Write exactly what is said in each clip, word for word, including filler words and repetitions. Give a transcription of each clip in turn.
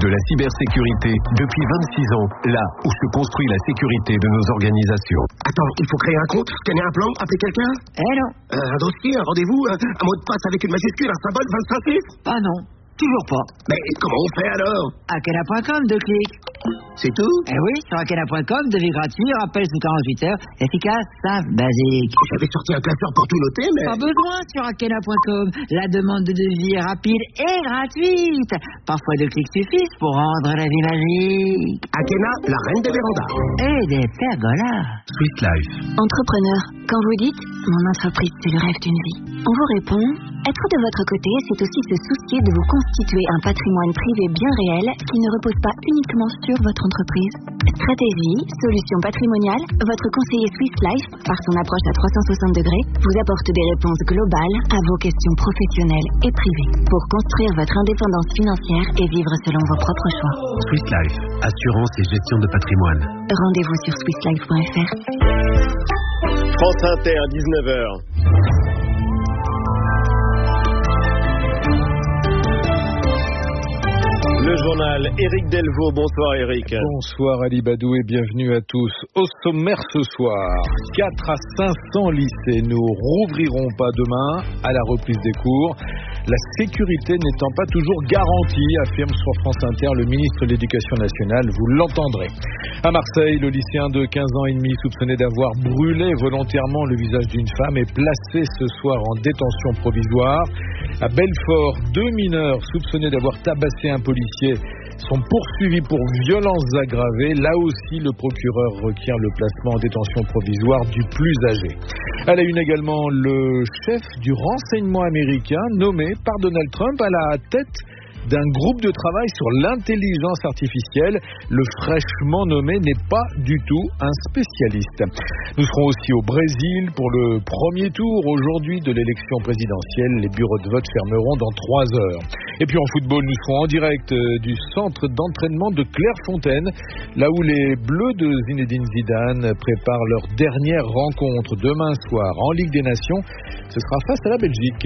de la cybersécurité depuis vingt-six ans, là où se construit la sécurité de nos organisations. Attends, il faut créer un compte, scanner un plan, appeler quelqu'un ? Eh non. Euh, un dossier, un rendez-vous, un, un mot de passe avec une majuscule, un symbole, vingt-cinq chiffres ? Ah non, toujours pas. Mais comment on fait alors ? Akena point com, deux clics. C'est tout ? Eh oui, sur Akena point com, devis gratuit, rappel sous quarante-huit heures, efficace, simple, basique. J'avais sorti un classeur pour tout noter, mais... Pas besoin sur Akena point com. La demande de devis est rapide et gratuite. Parfois deux clics suffisent pour rendre la vie magique. Akena, la reine des vérandas. Et des pergolas. Swiss Life. Entrepreneur, quand vous dites « mon entreprise, c'est le rêve d'une vie », on vous répond « être de votre côté, c'est aussi se soucier de vous constituer un patrimoine privé bien réel qui ne repose pas uniquement sur votre entreprise. Stratégie, solutions patrimoniales, votre conseiller Swiss Life, par son approche à trois cent soixante degrés, vous apporte des réponses globales à vos questions professionnelles et privées pour construire votre indépendance financière et vivre selon vos propres choix. Swiss Life, assurance et gestion de patrimoine. Rendez-vous sur swiss life point f r. France Inter, dix-neuf heures. Le journal, Éric Delvaux. Bonsoir Éric. Bonsoir Ali Badou et bienvenue à tous. Au sommaire ce soir, quatre à cinq cents lycées ne rouvriront pas demain à la reprise des cours. La sécurité n'étant pas toujours garantie, affirme sur France Inter le ministre de l'Éducation nationale, vous l'entendrez. À Marseille, le lycéen de quinze ans et demi soupçonné d'avoir brûlé volontairement le visage d'une femme est placé ce soir en détention provisoire. À Belfort, deux mineurs soupçonnés d'avoir tabassé un policier sont poursuivis pour violences aggravées. Là aussi, le procureur requiert le placement en détention provisoire du plus âgé. À la une également, le chef du renseignement américain nommé par Donald Trump à la tête d'un groupe de travail sur l'intelligence artificielle. Le fraîchement nommé n'est pas du tout un spécialiste. Nous serons aussi au Brésil pour le premier tour aujourd'hui de l'élection présidentielle. Les bureaux de vote fermeront dans trois heures. Et puis en football, nous serons en direct du centre d'entraînement de Clairefontaine, là où les Bleus de Zinedine Zidane préparent leur dernière rencontre demain soir en Ligue des Nations. Ce sera face à la Belgique.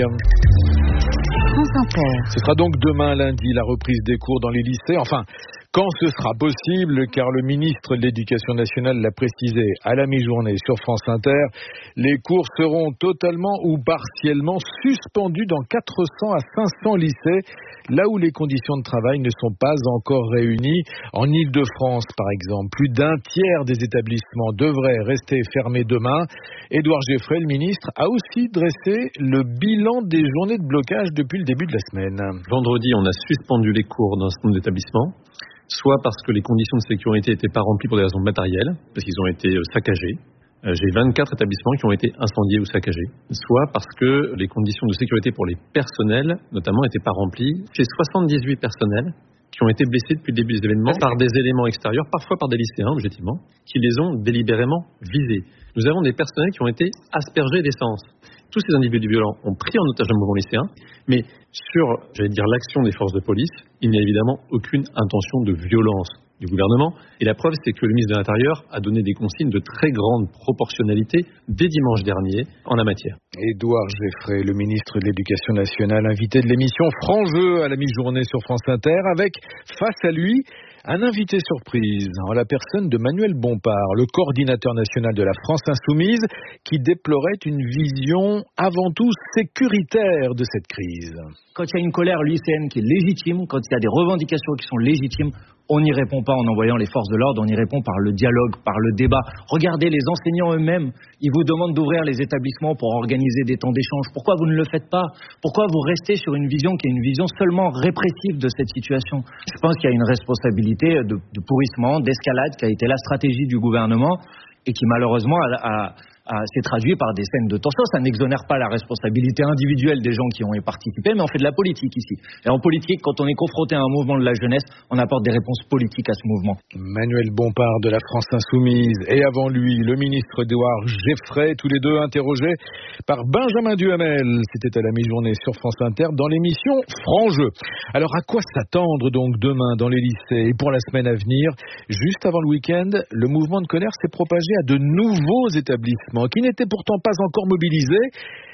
Ce sera donc demain lundi la reprise des cours dans les lycées. Enfin, quand ce sera possible, car le ministre de l'Éducation nationale l'a précisé à la mi-journée sur France Inter, les cours seront totalement ou partiellement suspendus dans quatre cents à cinq cents lycées, là où les conditions de travail ne sont pas encore réunies. En Île-de-France, par exemple, plus d'un tiers des établissements devraient rester fermés demain. Édouard Geffray, le ministre, a aussi dressé le bilan des journées de blocage depuis le début de la semaine. Vendredi, on a suspendu les cours dans un certain nombre d'établissements, soit parce que les conditions de sécurité n'étaient pas remplies pour des raisons matérielles, parce qu'ils ont été saccagés. J'ai vingt-quatre établissements qui ont été incendiés ou saccagés, soit parce que les conditions de sécurité pour les personnels, notamment, n'étaient pas remplies. J'ai soixante-dix-huit personnels qui ont été blessés depuis le début des événements par des éléments extérieurs, parfois par des lycéens, objectivement, qui les ont délibérément visés. Nous avons des personnels qui ont été aspergés d'essence. Tous ces individus violents ont pris en otage un mouvement lycéen, mais sur, j'allais dire, l'action des forces de police, il n'y a évidemment aucune intention de violence du gouvernement. Et la preuve, c'est que le ministre de l'Intérieur a donné des consignes de très grande proportionnalité dès dimanche dernier en la matière. Édouard Geffray, le ministre de l'Éducation nationale, invité de l'émission Franc Jeu à la mi-journée sur France Inter, avec face à lui un invité surprise, en la personne de Manuel Bompard, le coordinateur national de la France Insoumise, qui déplorait une vision avant tout sécuritaire de cette crise. Quand il y a une colère lycéenne qui est légitime, quand il y a des revendications qui sont légitimes, on n'y répond pas en envoyant les forces de l'ordre, on y répond par le dialogue, par le débat. Regardez, les enseignants eux-mêmes, ils vous demandent d'ouvrir les établissements pour organiser des temps d'échange. Pourquoi vous ne le faites pas ? Pourquoi vous restez sur une vision qui est une vision seulement répressive de cette situation ? Je pense qu'il y a une responsabilité de, de pourrissement, d'escalade qui a été la stratégie du gouvernement et qui malheureusement a... a Ah, c'est traduit par des scènes de torsion. Ça n'exonère pas la responsabilité individuelle des gens qui ont y participé, mais on fait de la politique ici. Et en politique, quand on est confronté à un mouvement de la jeunesse, on apporte des réponses politiques à ce mouvement. Manuel Bompard de la France Insoumise et avant lui, le ministre Édouard Geffray, tous les deux interrogés par Benjamin Duhamel. C'était à la mi-journée sur France Inter dans l'émission Franc Jeu. Alors à quoi s'attendre donc demain dans les lycées et pour la semaine à venir ? Juste avant le week-end, le mouvement de colère s'est propagé à de nouveaux établissements qui n'étaient pourtant pas encore mobilisés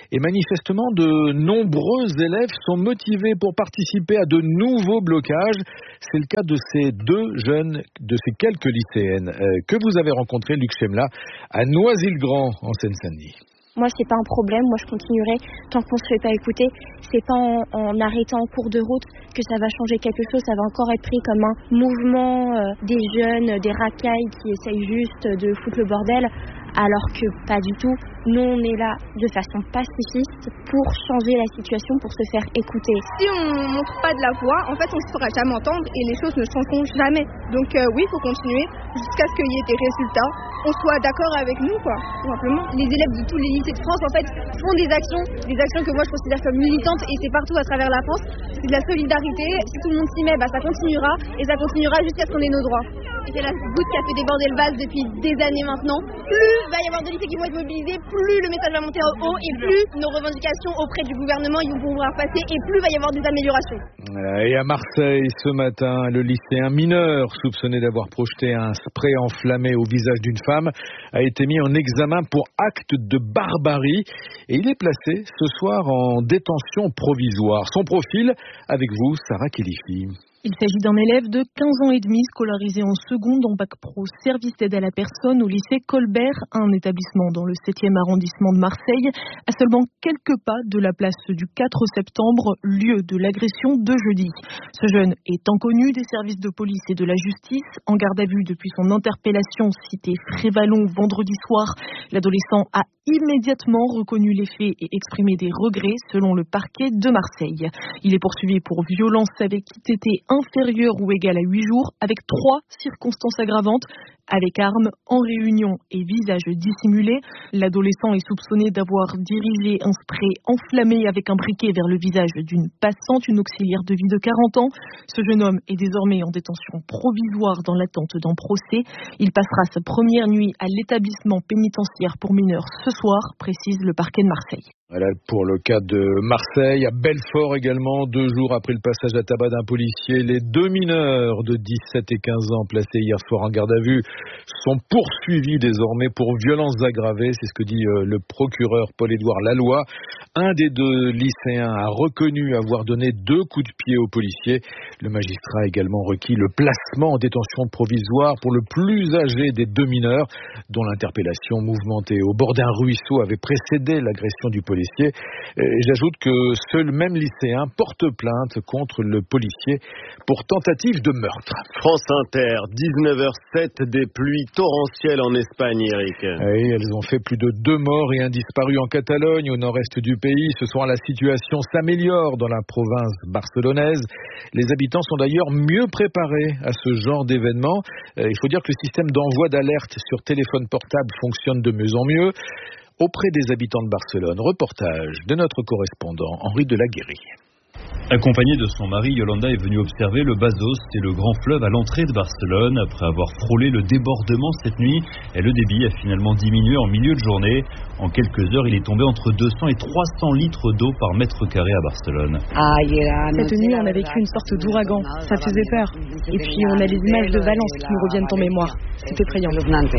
Et manifestement, de nombreux élèves sont motivés pour participer à de nouveaux blocages. C'est le cas de ces deux jeunes, de ces quelques lycéennes euh, que vous avez rencontrées, Luc Chemla, à Noisy-le-Grand, en Seine-Saint-Denis. Moi, c'est pas un problème. Moi, je continuerai tant qu'on se fait pas écouter. C'est pas en, en arrêtant en cours de route que ça va changer quelque chose. Ça va encore être pris comme un mouvement euh, des jeunes, des racailles qui essayent juste de foutre le bordel, alors que pas du tout. Nous, on est là de façon pacifiste pour changer la situation, pour se faire écouter. Si on montre pas de la voix, en fait, on se fera jamais entendre et les choses ne changeront jamais. Donc euh, oui, il faut continuer jusqu'à ce qu'il y ait des résultats. On soit d'accord avec nous, quoi, tout simplement. Les élèves de tous les lycées de France, en fait, font des actions, des actions que moi je considère comme militantes, et c'est partout à travers la France. C'est de la solidarité. Si tout le monde s'y met, bah, ça continuera, et ça continuera jusqu'à ce qu'on ait nos droits. Et c'est la goutte qui a fait déborder le vase depuis des années maintenant. Plus il va y avoir de lycées qui vont être mobilisés, plus le message va monter en haut, et plus nos revendications auprès du gouvernement ils vont pouvoir passer, et plus il va y avoir des améliorations. Et à Marseille, ce matin, le lycéen mineur soupçonné d'avoir projeté un spray enflammé au visage d'une femme a été mis en examen pour acte de barbarie et il est placé ce soir en détention provisoire. Son profil, avec vous, Sarah Kelifi. Il s'agit d'un élève de quinze ans et demi scolarisé en seconde en bac pro service d'aide à la personne au lycée Colbert, un établissement dans le septième arrondissement de Marseille, à seulement quelques pas de la place du quatre septembre, lieu de l'agression de jeudi. Ce jeune est inconnu des services de police et de la justice, en garde à vue depuis son interpellation cité Frévalon vendredi soir. L'adolescent a immédiatement reconnu les faits et exprimé des regrets selon le parquet de Marseille. Il est poursuivi pour violence avec I T T inférieure ou égale à huit jours avec trois circonstances aggravantes, avec arme, en réunion et visage dissimulé. L'adolescent est soupçonné d'avoir dirigé un spray enflammé avec un briquet vers le visage d'une passante, une auxiliaire de vie de quarante ans. Ce jeune homme est désormais en détention provisoire dans l'attente d'un procès. Il passera sa première nuit à l'établissement pénitentiaire pour mineurs ce soir, précise le parquet de Marseille. Voilà pour le cas de Marseille. À Belfort également, deux jours après le passage à tabac d'un policier, les deux mineurs de dix-sept et quinze ans placés hier soir en garde à vue sont poursuivis désormais pour violences aggravées. C'est ce que dit euh, le procureur Paul-Édouard Laloy. Un des deux lycéens a reconnu avoir donné deux coups de pied au policier. Le magistrat a également requis le placement en détention provisoire pour le plus âgé des deux mineurs, dont l'interpellation mouvementée au bord d'un ruisseau avait précédé l'agression du policier. Et j'ajoute que seul même lycéen porte plainte contre le policier pour tentative de meurtre. France Inter, dix-neuf heures sept, des pluies torrentielles en Espagne, Eric. Oui, elles ont fait plus de deux morts et un disparu en Catalogne, au nord-est du pays. Ce soir, la situation s'améliore dans la province barcelonaise. Les habitants sont d'ailleurs mieux préparés à ce genre d'événement. Il faut dire que le système d'envoi d'alerte sur téléphone portable fonctionne de mieux en mieux. Auprès des habitants de Barcelone, reportage de notre correspondant Henri Delaguérie. Accompagnée de son mari, Yolanda est venue observer le Bazos, c'est le grand fleuve à l'entrée de Barcelone. Après avoir frôlé le débordement cette nuit, et le débit a finalement diminué en milieu de journée. En quelques heures, il est tombé entre deux cents et trois cents litres d'eau par mètre carré à Barcelone. Cette nuit, on a vécu une sorte d'ouragan. Ça faisait peur. Et puis, on a les images de Valence qui nous reviennent en mémoire. C'est effrayant.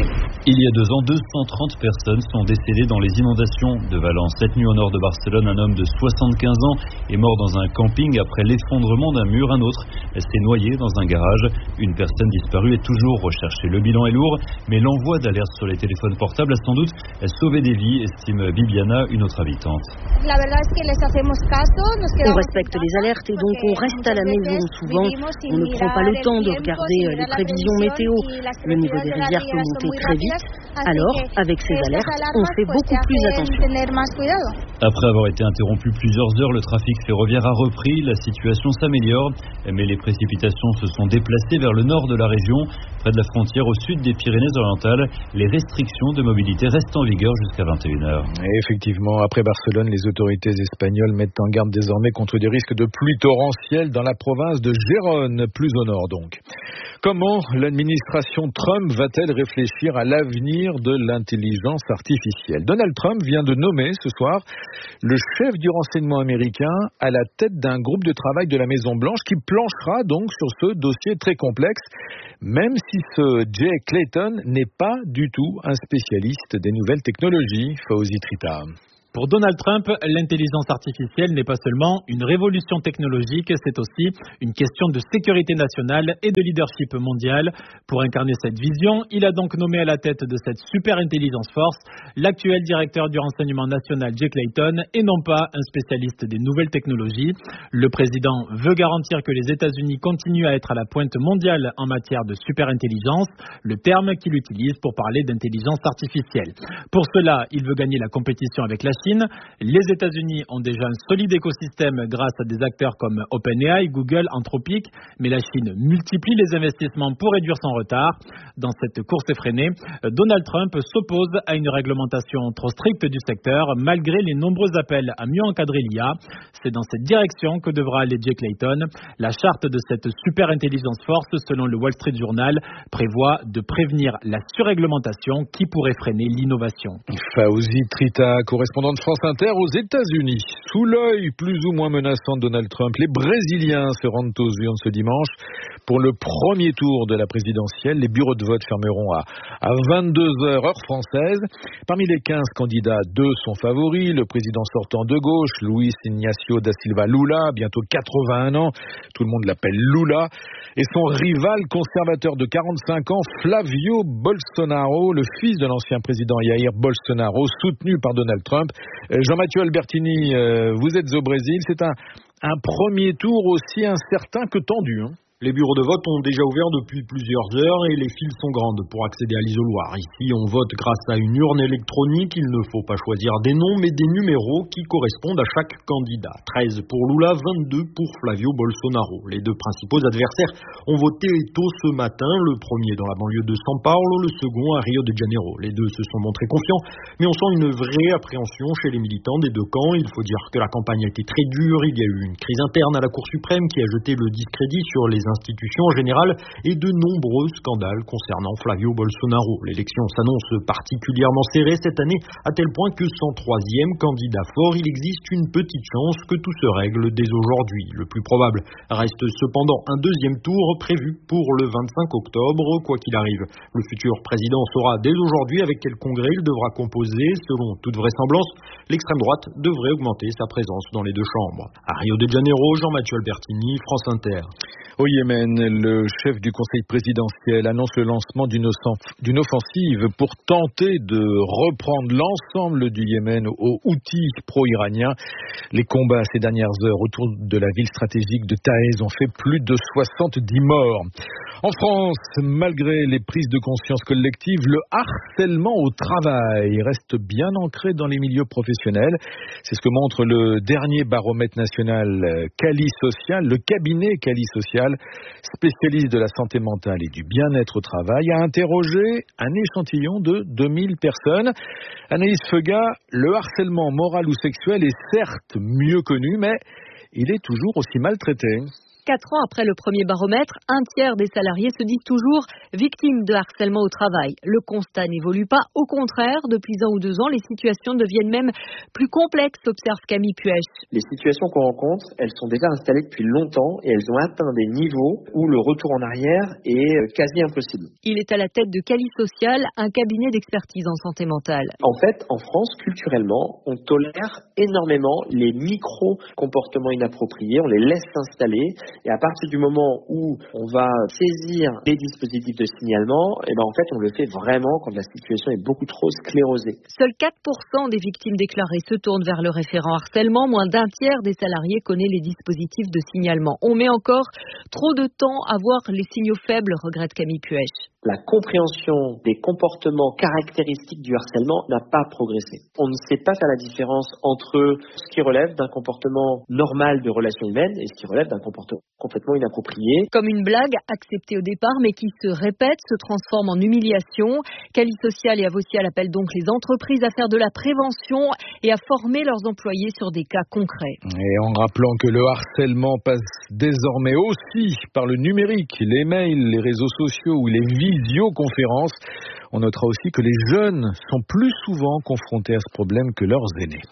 Il y a deux ans, deux cent trente personnes sont décédées dans les inondations de Valence. Cette nuit, au nord de Barcelone, un homme de soixante-quinze ans est mort dans un camping après l'effondrement d'un mur. Un autre s'est noyé dans un garage. Une personne disparue est toujours recherchée. Le bilan est lourd, mais l'envoi d'alerte sur les téléphones portables a sans doute sauvé des vies, estime Bibiana, une autre habitante. On respecte les alertes et donc on reste à la maison. Souvent, on ne prend pas le temps de regarder les prévisions météo. Le niveau des rivières peut monter très vite. Alors, avec ces alertes, on fait beaucoup plus attention. Après avoir été interrompu plusieurs heures, le trafic ferroviaire a repris. La situation s'améliore, mais les précipitations se sont déplacées vers le nord de la région, près de la frontière au sud des Pyrénées-Orientales. Les restrictions de mobilité restent en vigueur jusqu'à vingt et une heures. Et effectivement, après Barcelone, les autorités espagnoles mettent en garde désormais contre des risques de pluie torrentielle dans la province de Gérone, plus au nord donc. Comment l'administration Trump va-t-elle réfléchir à l'avenir de l'intelligence artificielle ? Donald Trump vient de nommer ce soir le chef du renseignement américain à la tête d'un groupe de travail de la Maison-Blanche qui planchera donc sur ce dossier très complexe, même si ce Jay Clayton n'est pas du tout un spécialiste des nouvelles technologies. Fawzi Trita. Pour Donald Trump, l'intelligence artificielle n'est pas seulement une révolution technologique, c'est aussi une question de sécurité nationale et de leadership mondial. Pour incarner cette vision, il a donc nommé à la tête de cette super intelligence force l'actuel directeur du renseignement national Jake Layton et non pas un spécialiste des nouvelles technologies. Le président veut garantir que les États-Unis continuent à être à la pointe mondiale en matière de super intelligence, le terme qu'il utilise pour parler d'intelligence artificielle. Pour cela, il veut gagner la compétition avec la Chine. Les États-Unis ont déjà un solide écosystème grâce à des acteurs comme OpenAI, Google, Anthropic, mais la Chine multiplie les investissements pour réduire son retard. Dans cette course effrénée, Donald Trump s'oppose à une réglementation trop stricte du secteur, malgré les nombreux appels à mieux encadrer l'I A. C'est dans cette direction que devra aller Jake Layton. La charte de cette super intelligence force, selon le Wall Street Journal, prévoit de prévenir la surréglementation qui pourrait freiner l'innovation. Fauzi Trita, correspondant de France Inter aux États-Unis. Sous l'œil plus ou moins menaçant de Donald Trump, les Brésiliens se rendent aux urnes ce dimanche pour le premier tour de la présidentielle. Les bureaux de vote fermeront à, à vingt-deux heures heure française. Parmi les quinze candidats, deux sont favoris. Le président sortant de gauche, Luiz Inácio da Silva Lula, bientôt quatre-vingt-un ans, tout le monde l'appelle Lula, et son rival conservateur de quarante-cinq ans, Flavio Bolsonaro, le fils de l'ancien président Jair Bolsonaro, soutenu par Donald Trump. Jean-Mathieu Albertini, vous êtes au Brésil, c'est un, un premier tour aussi incertain que tendu, hein. Les bureaux de vote ont déjà ouvert depuis plusieurs heures et les files sont grandes pour accéder à l'isoloir. Ici, on vote grâce à une urne électronique. Il ne faut pas choisir des noms, mais des numéros qui correspondent à chaque candidat. treize pour Lula, vingt-deux pour Flavio Bolsonaro. Les deux principaux adversaires ont voté tôt ce matin. Le premier dans la banlieue de São Paulo, le second à Rio de Janeiro. Les deux se sont montrés confiants, mais on sent une vraie appréhension chez les militants des deux camps. Il faut dire que la campagne a été très dure. Il y a eu une crise interne à la Cour suprême qui a jeté le discrédit sur les institutions en général et de nombreux scandales concernant Flavio Bolsonaro. L'élection s'annonce particulièrement serrée cette année, à tel point que sans troisième candidat fort, il existe une petite chance que tout se règle dès aujourd'hui. Le plus probable reste cependant un deuxième tour prévu pour le vingt-cinq octobre. Quoi qu'il arrive, le futur président saura dès aujourd'hui avec quel congrès il devra composer. Selon toute vraisemblance, l'extrême droite devrait augmenter sa présence dans les deux chambres. À Rio de Janeiro, Jean-Mathieu Albertini, France Inter. Au Yémen, le chef du Conseil présidentiel annonce le lancement d'une offensive pour tenter de reprendre l'ensemble du Yémen aux Houthis pro-iraniens. Les combats ces dernières heures autour de la ville stratégique de Taïz ont fait plus de soixante-dix morts. En France, malgré les prises de conscience collectives, le harcèlement au travail reste bien ancré dans les milieux professionnels. C'est ce que montre le dernier baromètre national Cali Social. Le cabinet Cali Social, spécialiste de la santé mentale et du bien-être au travail, a interrogé un échantillon de deux mille personnes. Anaïs Feuga, le harcèlement moral ou sexuel est certes mieux connu, mais il est toujours aussi maltraité. Quatre ans après le premier baromètre, un tiers des salariés se disent toujours victimes de harcèlement au travail. Le constat n'évolue pas. Au contraire, depuis un ou deux ans, les situations deviennent même plus complexes, observe Camille Puech. Les situations qu'on rencontre, elles sont déjà installées depuis longtemps et elles ont atteint des niveaux où le retour en arrière est quasi impossible. Il est à la tête de Cali Social, un cabinet d'expertise en santé mentale. En fait, en France, culturellement, on tolère énormément les micro-comportements inappropriés, on les laisse s'installer. Et à partir du moment où on va saisir les dispositifs de signalement, et ben en fait, on le fait vraiment quand la situation est beaucoup trop sclérosée. Seuls quatre pour cent des victimes déclarées se tournent vers le référent harcèlement. Moins d'un tiers des salariés connaît les dispositifs de signalement. On met encore trop de temps à voir les signaux faibles, regrette Camille Puech. La compréhension des comportements caractéristiques du harcèlement n'a pas progressé. On ne sait pas faire la différence entre ce qui relève d'un comportement normal de relation humaine et ce qui relève d'un comportement complètement inapproprié. Comme une blague acceptée au départ mais qui se répète, se transforme en humiliation. Cali Social et Avotial appellent donc les entreprises à faire de la prévention et à former leurs employés sur des cas concrets. Et en rappelant que le harcèlement passe désormais aussi par le numérique, les mails, les réseaux sociaux ou les visioconférences. On notera aussi que les jeunes sont plus souvent confrontés à ce problème que leurs aînés.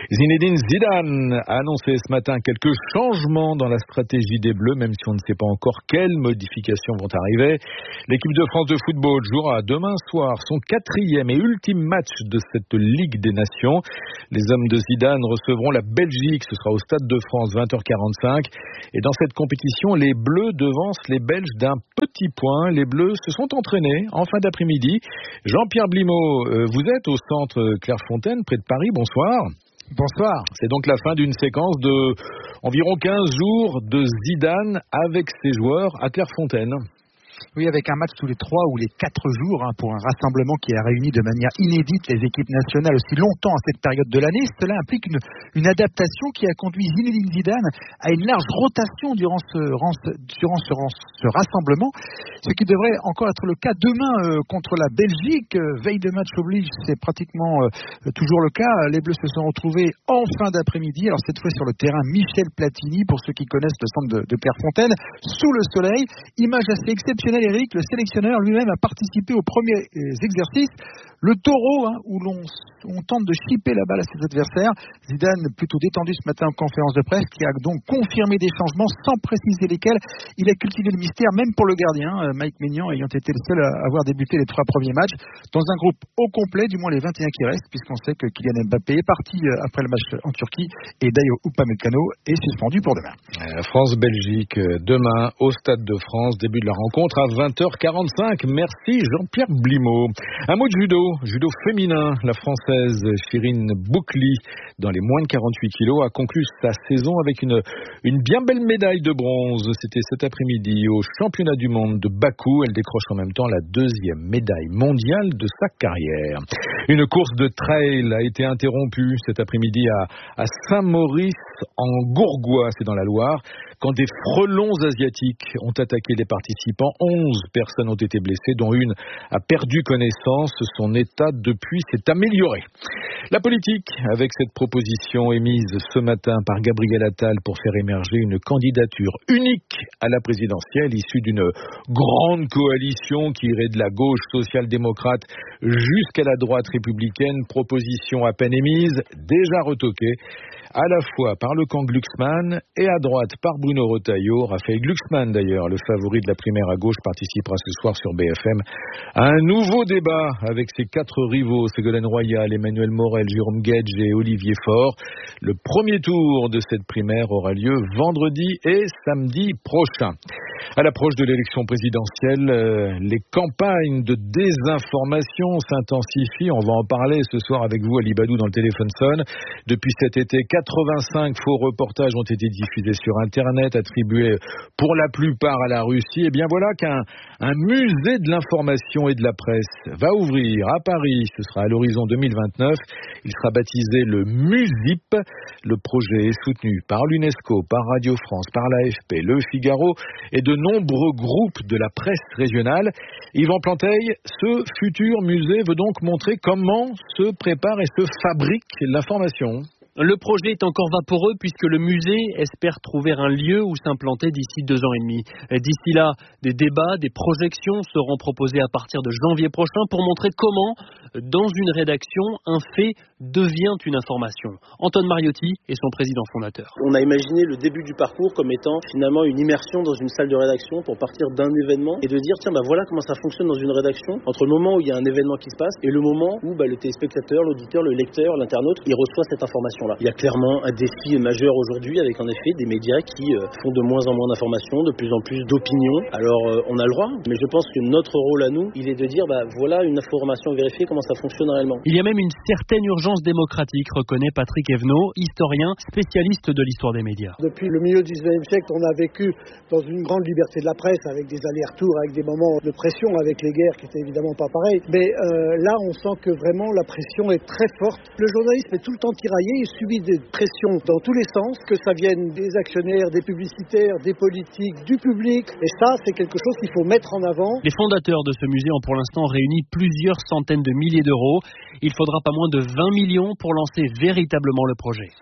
Zinedine Zidane a annoncé ce matin quelques changements dans la stratégie des Bleus, même si on ne sait pas encore quelles modifications vont arriver. L'équipe de France de football jouera demain soir son quatrième et ultime match de cette Ligue des Nations. Les hommes de Zidane recevront la Belgique, ce sera au Stade de France, vingt heures quarante-cinq. Et dans cette compétition, les Bleus devancent les Belges d'un petit point. Les Bleus se sont entraînés en fin d'après-midi. Jean-Pierre Blimaud, vous êtes au centre Clairefontaine, près de Paris. Bonsoir. Bonsoir. C'est donc la fin d'une séquence de environ quinze jours de Zidane avec ses joueurs à Clairefontaine. Oui, avec un match tous les trois ou les quatre jours hein, pour un rassemblement qui a réuni de manière inédite les équipes nationales aussi longtemps à cette période de l'année. Cela implique une, une adaptation qui a conduit Zinedine Zidane à une large rotation durant ce, durant ce, ce rassemblement, ce qui devrait encore être le cas demain euh, contre la Belgique. Euh, veille de match oblige, c'est pratiquement euh, toujours le cas. Les Bleus se sont retrouvés en fin d'après-midi, alors cette fois sur le terrain Michel Platini, pour ceux qui connaissent le centre de, de Clairefontaine, sous le soleil. Image assez exceptionnelle, Eric, le sélectionneur lui-même a participé aux premiers exercices. Le taureau, hein, où l'on on tente de chipper la balle à ses adversaires. Zidane, plutôt détendu ce matin en conférence de presse, qui a donc confirmé des changements sans préciser lesquels. Il a cultivé le mystère, même pour le gardien, Mike Maignan, ayant été le seul à avoir débuté les trois premiers matchs. Dans un groupe au complet, du moins les vingt et un qui restent, puisqu'on sait que Kylian Mbappé est parti après le match en Turquie et Dayo Upamecano est suspendu pour demain. France-Belgique, demain au Stade de France, début de la rencontre à vingt heures quarante-cinq. Merci Jean-Pierre Blimaud. Un mot de judo, judo féminin. La Française Chirine Boukli, dans les moins de quarante-huit kilos, a conclu sa saison avec une, une bien belle médaille de bronze. C'était cet après-midi au championnat du monde de Bakou. Elle décroche en même temps la deuxième médaille mondiale de sa carrière. Une course de trail a été interrompue cet après-midi à, à Saint-Maurice en Gourgois, c'est dans la Loire, quand des frelons asiatiques ont attaqué les participants. onze personnes ont été blessées, dont une a perdu connaissance. Son état depuis s'est amélioré. La politique, avec cette proposition émise ce matin par Gabriel Attal pour faire émerger une candidature unique à la présidentielle, issue d'une grande coalition qui irait de la gauche social-démocrate jusqu'à la droite républicaine. Proposition à peine émise, déjà retoquée, à la fois par le camp Glucksmann et à droite par Bruno Retailleau. Raphaël Glucksmann, d'ailleurs, le favori de la primaire à gauche, participera ce soir sur B F M à un nouveau débat avec ses quatre rivaux, Ségolène Royal, Emmanuel Morel, Jérôme Guedj et Olivier Faure. Le premier tour de cette primaire aura lieu vendredi et samedi prochain. À l'approche de l'élection présidentielle, euh, les campagnes de désinformation s'intensifient. On va en parler ce soir avec vous, Ali Badou, dans le téléphone sonne. Depuis cet été, quatre-vingt-cinq faux reportages ont été diffusés sur Internet, attribués pour la plupart à la Russie. Et bien voilà qu'un un musée de l'information et de la presse va ouvrir à Paris. Ce sera à l'horizon deux mille vingt-neuf. Il sera baptisé le MUSIP. Le projet est soutenu par l'UNESCO, par Radio France, par l'A F P, Le Figaro et de nombreux groupes de la presse régionale. Yvan Planteil, ce futur musée veut donc montrer comment se prépare et se fabrique l'information. Le projet est encore vaporeux puisque le musée espère trouver un lieu où s'implanter d'ici deux ans et demi. D'ici là, des débats, des projections seront proposés à partir de janvier prochain pour montrer comment, dans une rédaction, un fait devient une information. Antoine Mariotti est son président fondateur. On a imaginé le début du parcours comme étant finalement une immersion dans une salle de rédaction pour partir d'un événement et de dire tiens bah voilà comment ça fonctionne dans une rédaction entre le moment où il y a un événement qui se passe et le moment où bah, le téléspectateur, l'auditeur, le lecteur, l'internaute, il reçoit cette information. Là. Il y a clairement un défi majeur aujourd'hui avec en effet des médias qui euh, font de moins en moins d'informations, de plus en plus d'opinions. Alors euh, on a le droit, mais je pense que notre rôle à nous, il est de dire bah voilà une information vérifiée, comment ça fonctionne réellement. Il y a même une certaine urgence démocratique, reconnaît Patrick Evenot, historien, spécialiste de l'histoire des médias. Depuis le milieu du dix-neuvième siècle, on a vécu dans une grande liberté de la presse avec des allers-retours, avec des moments de pression, avec les guerres qui étaient évidemment pas pareilles. Mais euh, là, on sent que vraiment la pression est très forte. Le journalisme est tout le temps tiraillé, il subit des pressions dans tous les sens, que ça vienne des actionnaires, des publicitaires, des politiques, du public. Et ça, c'est quelque chose qu'il faut mettre en avant. Les fondateurs de ce musée ont pour l'instant réuni plusieurs centaines de milliers d'euros. Il faudra pas moins de vingt millions pour lancer véritablement le projet.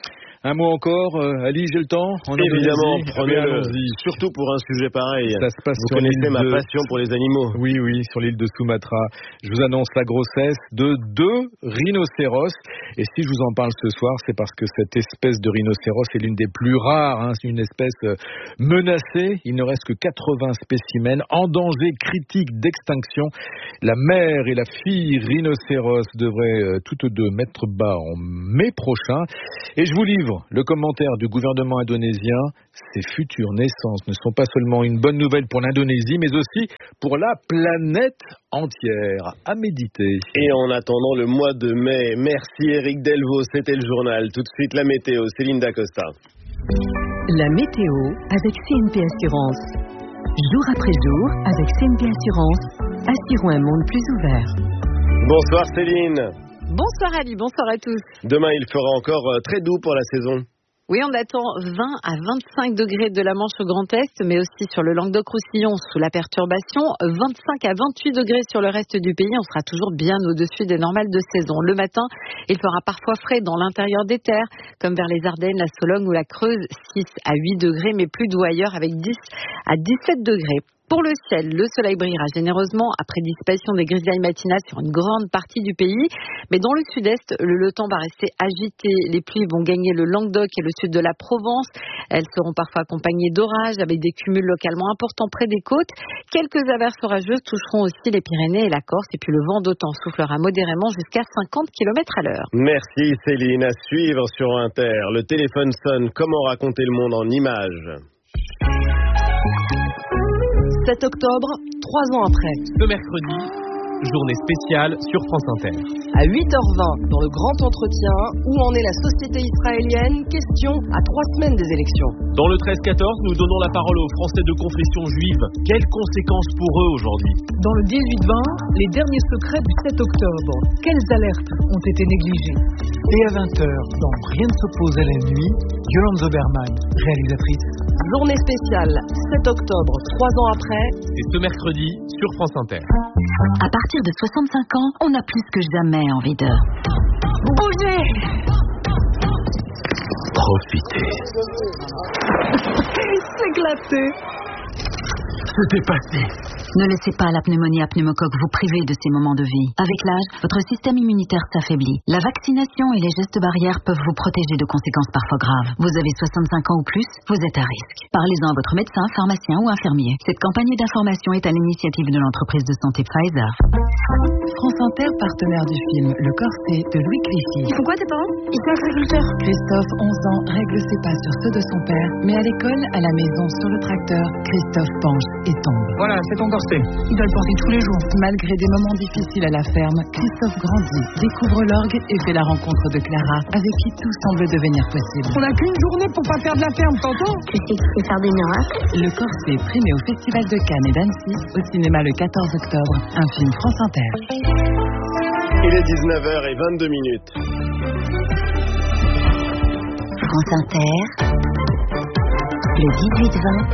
Un mot encore, euh, Ali, j'ai le temps en Évidemment, prenez-le, allons-y. Surtout pour un sujet pareil. Ça se passe vous sur connaissez l'île ma de... passion pour les animaux. Oui, oui, sur l'île de Sumatra. Je vous annonce la grossesse de deux rhinocéros. Et si je vous en parle ce soir, c'est parce que cette espèce de rhinocéros est l'une des plus rares. Hein. C'est une espèce menacée. Il ne reste que quatre-vingts spécimens en danger critique d'extinction. La mère et la fille rhinocéros devraient euh, toutes deux mettre bas en mai prochain. Et je vous livre le commentaire du gouvernement indonésien. Ces futures naissances ne sont pas seulement une bonne nouvelle pour l'Indonésie, mais aussi pour la planète entière. À méditer. Et en attendant le mois de mai, merci Eric Delvaux, c'était le journal. Tout de suite la météo, Céline Dacosta. La météo avec C N P Assurance. Jour après jour, avec C N P Assurance, assurons un monde plus ouvert. Bonsoir Céline. Bonsoir Ali, bonsoir à tous. Demain, il fera encore très doux pour la saison. Oui, on attend vingt à vingt-cinq degrés de la Manche au Grand Est, mais aussi sur le Languedoc-Roussillon sous la perturbation. vingt-cinq à vingt-huit degrés sur le reste du pays. On sera toujours bien au-dessus des normales de saison. Le matin, il fera parfois frais dans l'intérieur des terres, comme vers les Ardennes, la Sologne ou la Creuse, six à huit degrés, mais plus doux ailleurs avec dix à dix-sept degrés. Pour le ciel, le soleil brillera généreusement après disparition des grisailles matinales sur une grande partie du pays. Mais dans le sud-est, le, le temps va rester agité. Les pluies vont gagner le Languedoc et le sud de la Provence. Elles seront parfois accompagnées d'orages avec des cumuls localement importants près des côtes. Quelques averses orageuses toucheront aussi les Pyrénées et la Corse. Et puis le vent d'automne soufflera modérément jusqu'à cinquante kilomètres à l'heure. Merci Céline. À suivre sur Inter. Le téléphone sonne. Comment raconter le monde en images? sept octobre, trois ans après. Ce mercredi, journée spéciale sur France Inter. À huit heures vingt, dans le grand entretien, où en est la société israélienne? Question à trois semaines des élections. Dans le treize quatorze, nous donnons la parole aux Français de confession juive. Quelles conséquences pour eux aujourd'hui? Dans le dix-huit vingt, les derniers secrets du sept octobre. Quelles alertes ont été négligées? Et à vingt heures, dans Rien ne s'oppose à la nuit, Yolande Zoberman, réalisatrice. Journée spéciale, sept octobre, trois ans après. C'est ce mercredi sur France Inter. À partir de soixante-cinq ans, on a plus que jamais envie de bouger. Profitez. S'éclater. Se dépasser. Ne laissez pas la pneumonie à pneumocoque vous priver de ces moments de vie. Avec l'âge, votre système immunitaire s'affaiblit. La vaccination et les gestes barrières peuvent vous protéger de conséquences parfois graves. Vous avez soixante-cinq ans ou plus, vous êtes à risque. Parlez-en à votre médecin, pharmacien ou infirmier. Cette campagne d'information est à l'initiative de l'entreprise de santé Pfizer. France Inter, partenaire du film Le Corset de Louis Cliffy. Ils font quoi tes parents? Ils sont agriculteurs. Christophe, onze ans, règle ses pas sur ceux de son père, mais à l'école, à la maison, sur le tracteur, Christophe penche et tombe. Voilà, c'est ton corset. Il doit le porter tous les jours. Malgré des moments difficiles à la ferme, Christophe grandit, découvre l'orgue et fait la rencontre de Clara, avec qui tout semble devenir possible. On n'a qu'une journée pour pas perdre la ferme, t'entends? Tu sais que tu peux faire des miracles. Le Corset, primé au Festival de Cannes et d'Annecy, au cinéma le quatorze octobre, un film France Inter. Il est dix-neuf heures vingt-deux minutes. France Inter, le dix-huit vingt,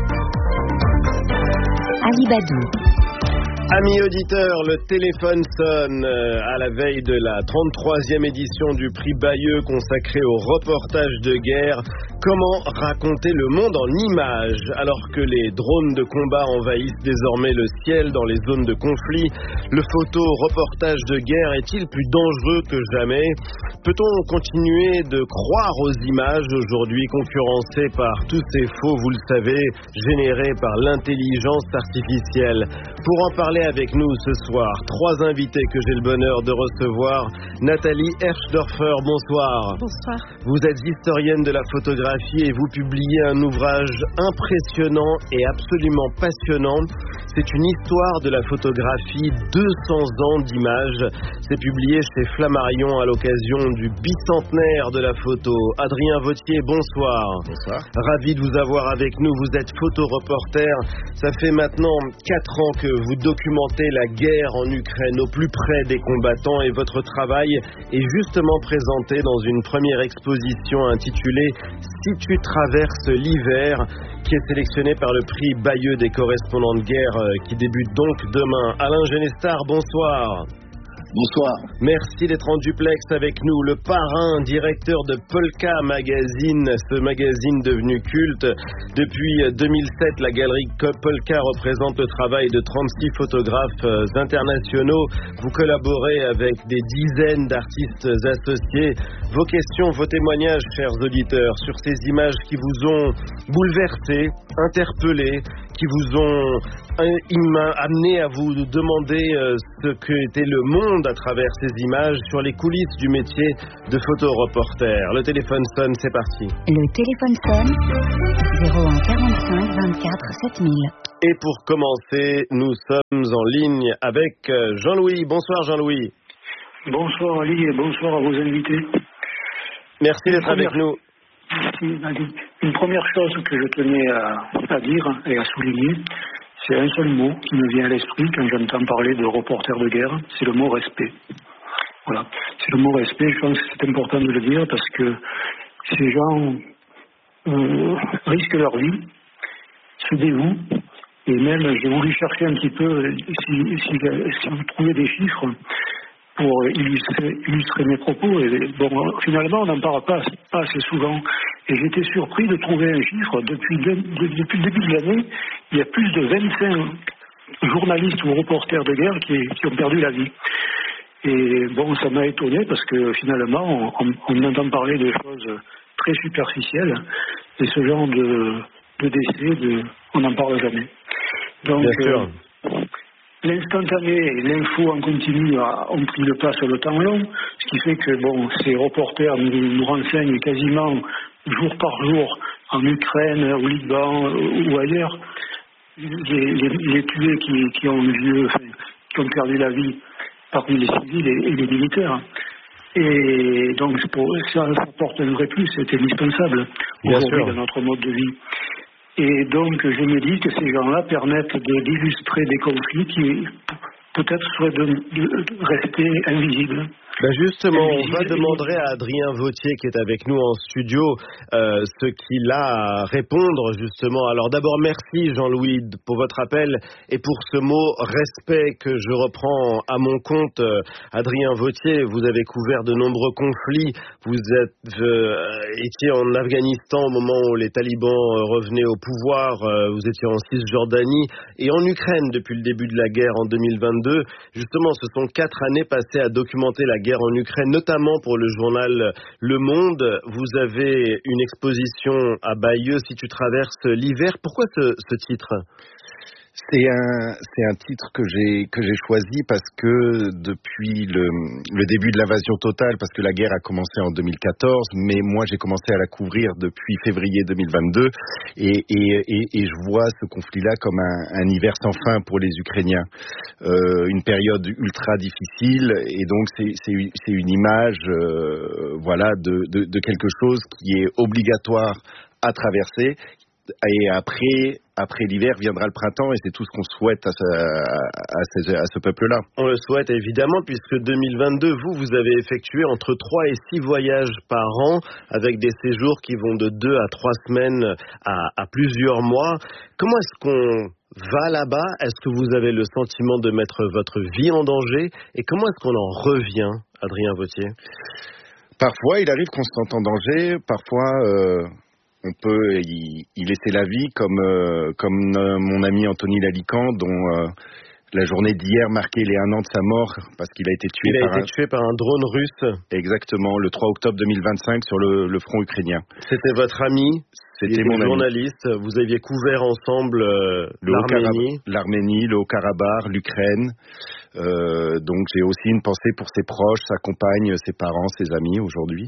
Ali Badou. Amis auditeurs, le téléphone sonne à la veille de la trente-troisième édition du prix Bayeux consacré au reportage de guerre. Comment raconter le monde en images alors que les drones de combat envahissent désormais le ciel dans les zones de conflit? Le photo-reportage de guerre est-il plus dangereux que jamais? Peut-on continuer de croire aux images aujourd'hui concurrencées par tous ces faux, vous le savez, générés par l'intelligence artificielle? Pour en parler avec nous ce soir, trois invités que j'ai le bonheur de recevoir. Nathalie Herschdorfer, bonsoir. Bonsoir. Vous êtes historienne de la photographie et vous publiez un ouvrage impressionnant et absolument passionnant. C'est une histoire de la photographie, deux cents ans d'images. C'est publié chez Flammarion à l'occasion du bicentenaire de la photo. Adrien Vautier, bonsoir. Bonsoir. Ravi de vous avoir avec nous. Vous êtes photoreporter. Ça fait maintenant quatre ans que vous documentez la guerre en Ukraine au plus près des combattants et votre travail est justement présenté dans une première exposition intitulée « Si tu traverses l'hiver » qui est sélectionnée par le prix Bayeux des correspondants de guerre qui débute donc demain. Alain Genestar, bonsoir. Bonsoir. Merci d'être en duplex avec nous. Le parrain, directeur de Polka Magazine, ce magazine devenu culte. Depuis deux mille sept, la galerie Polka représente le travail de trente-six photographes internationaux. Vous collaborez avec des dizaines d'artistes associés. Vos questions, vos témoignages, chers auditeurs, sur ces images qui vous ont bouleversé, interpellé, qui vous ont amené à vous demander ce qu'était le monde à travers ces images, sur les coulisses du métier de photoreporter. Le téléphone sonne, c'est parti. Le téléphone sonne, zéro un quarante-cinq vingt-quatre sept mille. Et pour commencer, nous sommes en ligne avec Jean-Louis. Bonsoir Jean-Louis. Bonsoir Ali et bonsoir à vos invités. Merci d'être avec nous. Merci Ali. Une première chose que je tenais à, à dire et à souligner, c'est un seul mot qui me vient à l'esprit quand j'entends parler de reporter de guerre, c'est le mot respect. Voilà, c'est le mot respect, je pense que c'est important de le dire parce que ces gens euh, risquent leur vie, se dévouent, et même j'ai voulu chercher un petit peu si, si, si vous trouvez des chiffres pour illustrer, illustrer mes propos. Et bon, finalement, on n'en parle pas, pas assez souvent. Et j'étais surpris de trouver un chiffre. Depuis, de, de, depuis le début de l'année, il y a plus de vingt-cinq journalistes ou reporters de guerre qui, qui ont perdu la vie. Et bon, ça m'a étonné parce que finalement, on, on entend parler de choses très superficielles. Et ce genre de, de décès, de, on n'en parle jamais. Donc, Bien sûr. Euh, l'instantané et l'info en continu a, ont pris le pas sur le temps long, ce qui fait que bon, ces reporters nous, nous renseignent quasiment jour par jour en Ukraine, au Liban ou ailleurs, les, les, les tués qui, qui ont eu lieu, enfin, qui ont perdu la vie parmi les civils et, et les militaires. Et donc pour, ça, ça porte un vrai plus, c'est indispensable aujourd'hui dans notre mode de vie. Et donc, je me dis que ces gens-là permettent de, d'illustrer des conflits qui, peut-être, seraient de, de rester invisibles. Ben justement, on va demander à Adrien Vauthier, qui est avec nous en studio, euh, ce qu'il a à répondre, justement. Alors d'abord, merci Jean-Louis pour votre appel et pour ce mot respect que je reprends à mon compte. Euh, Adrien Vauthier, vous avez couvert de nombreux conflits. Vous êtes, euh, étiez en Afghanistan au moment où les talibans euh, revenaient au pouvoir. Euh, vous étiez en Cisjordanie et en Ukraine depuis le début de la guerre en deux mille vingt-deux. Justement, ce sont quatre années passées à documenter la guerre en Ukraine, notamment pour le journal Le Monde. Vous avez une exposition à Bayeux, Si tu traverses l'hiver. Pourquoi ce, ce titre ? C'est un, c'est un titre que j'ai, que j'ai choisi parce que depuis le, le début de l'invasion totale, parce que la guerre a commencé en deux mille quatorze, mais moi j'ai commencé à la couvrir depuis février deux mille vingt-deux et, et, et, et je vois ce conflit-là comme un, un hiver sans fin pour les Ukrainiens. Euh, une période ultra difficile et donc c'est, c'est, c'est une image euh, voilà, de, de, de quelque chose qui est obligatoire à traverser. Et après, après l'hiver viendra le printemps et c'est tout ce qu'on souhaite à ce, à ce, à ce peuple-là. On le souhaite évidemment puisque deux mille vingt-deux, vous, vous avez effectué entre trois et six voyages par an avec des séjours qui vont de deux à trois semaines à, à plusieurs mois. Comment est-ce qu'on va là-bas? Est-ce que vous avez le sentiment de mettre votre vie en danger? Et comment est-ce qu'on en revient, Adrien Vauthier? Parfois, il arrive qu'on se sente en danger. Parfois... Euh... on peut y, y laisser la vie, comme, euh, comme euh, mon ami Anthony Lalican, dont euh, la journée d'hier marquait les un an de sa mort, parce qu'il a été tué, Il par, a été un... tué par un drone russe. Exactement, le trois octobre deux mille vingt-cinq sur le, le front ukrainien. C'était votre ami, c'était mon journaliste, ami. Vous aviez couvert ensemble euh, le l'Arménie. L'Arménie, le Haut-Karabakh, l'Ukraine. Euh, donc j'ai aussi une pensée pour ses proches, sa compagne, ses parents, ses amis aujourd'hui.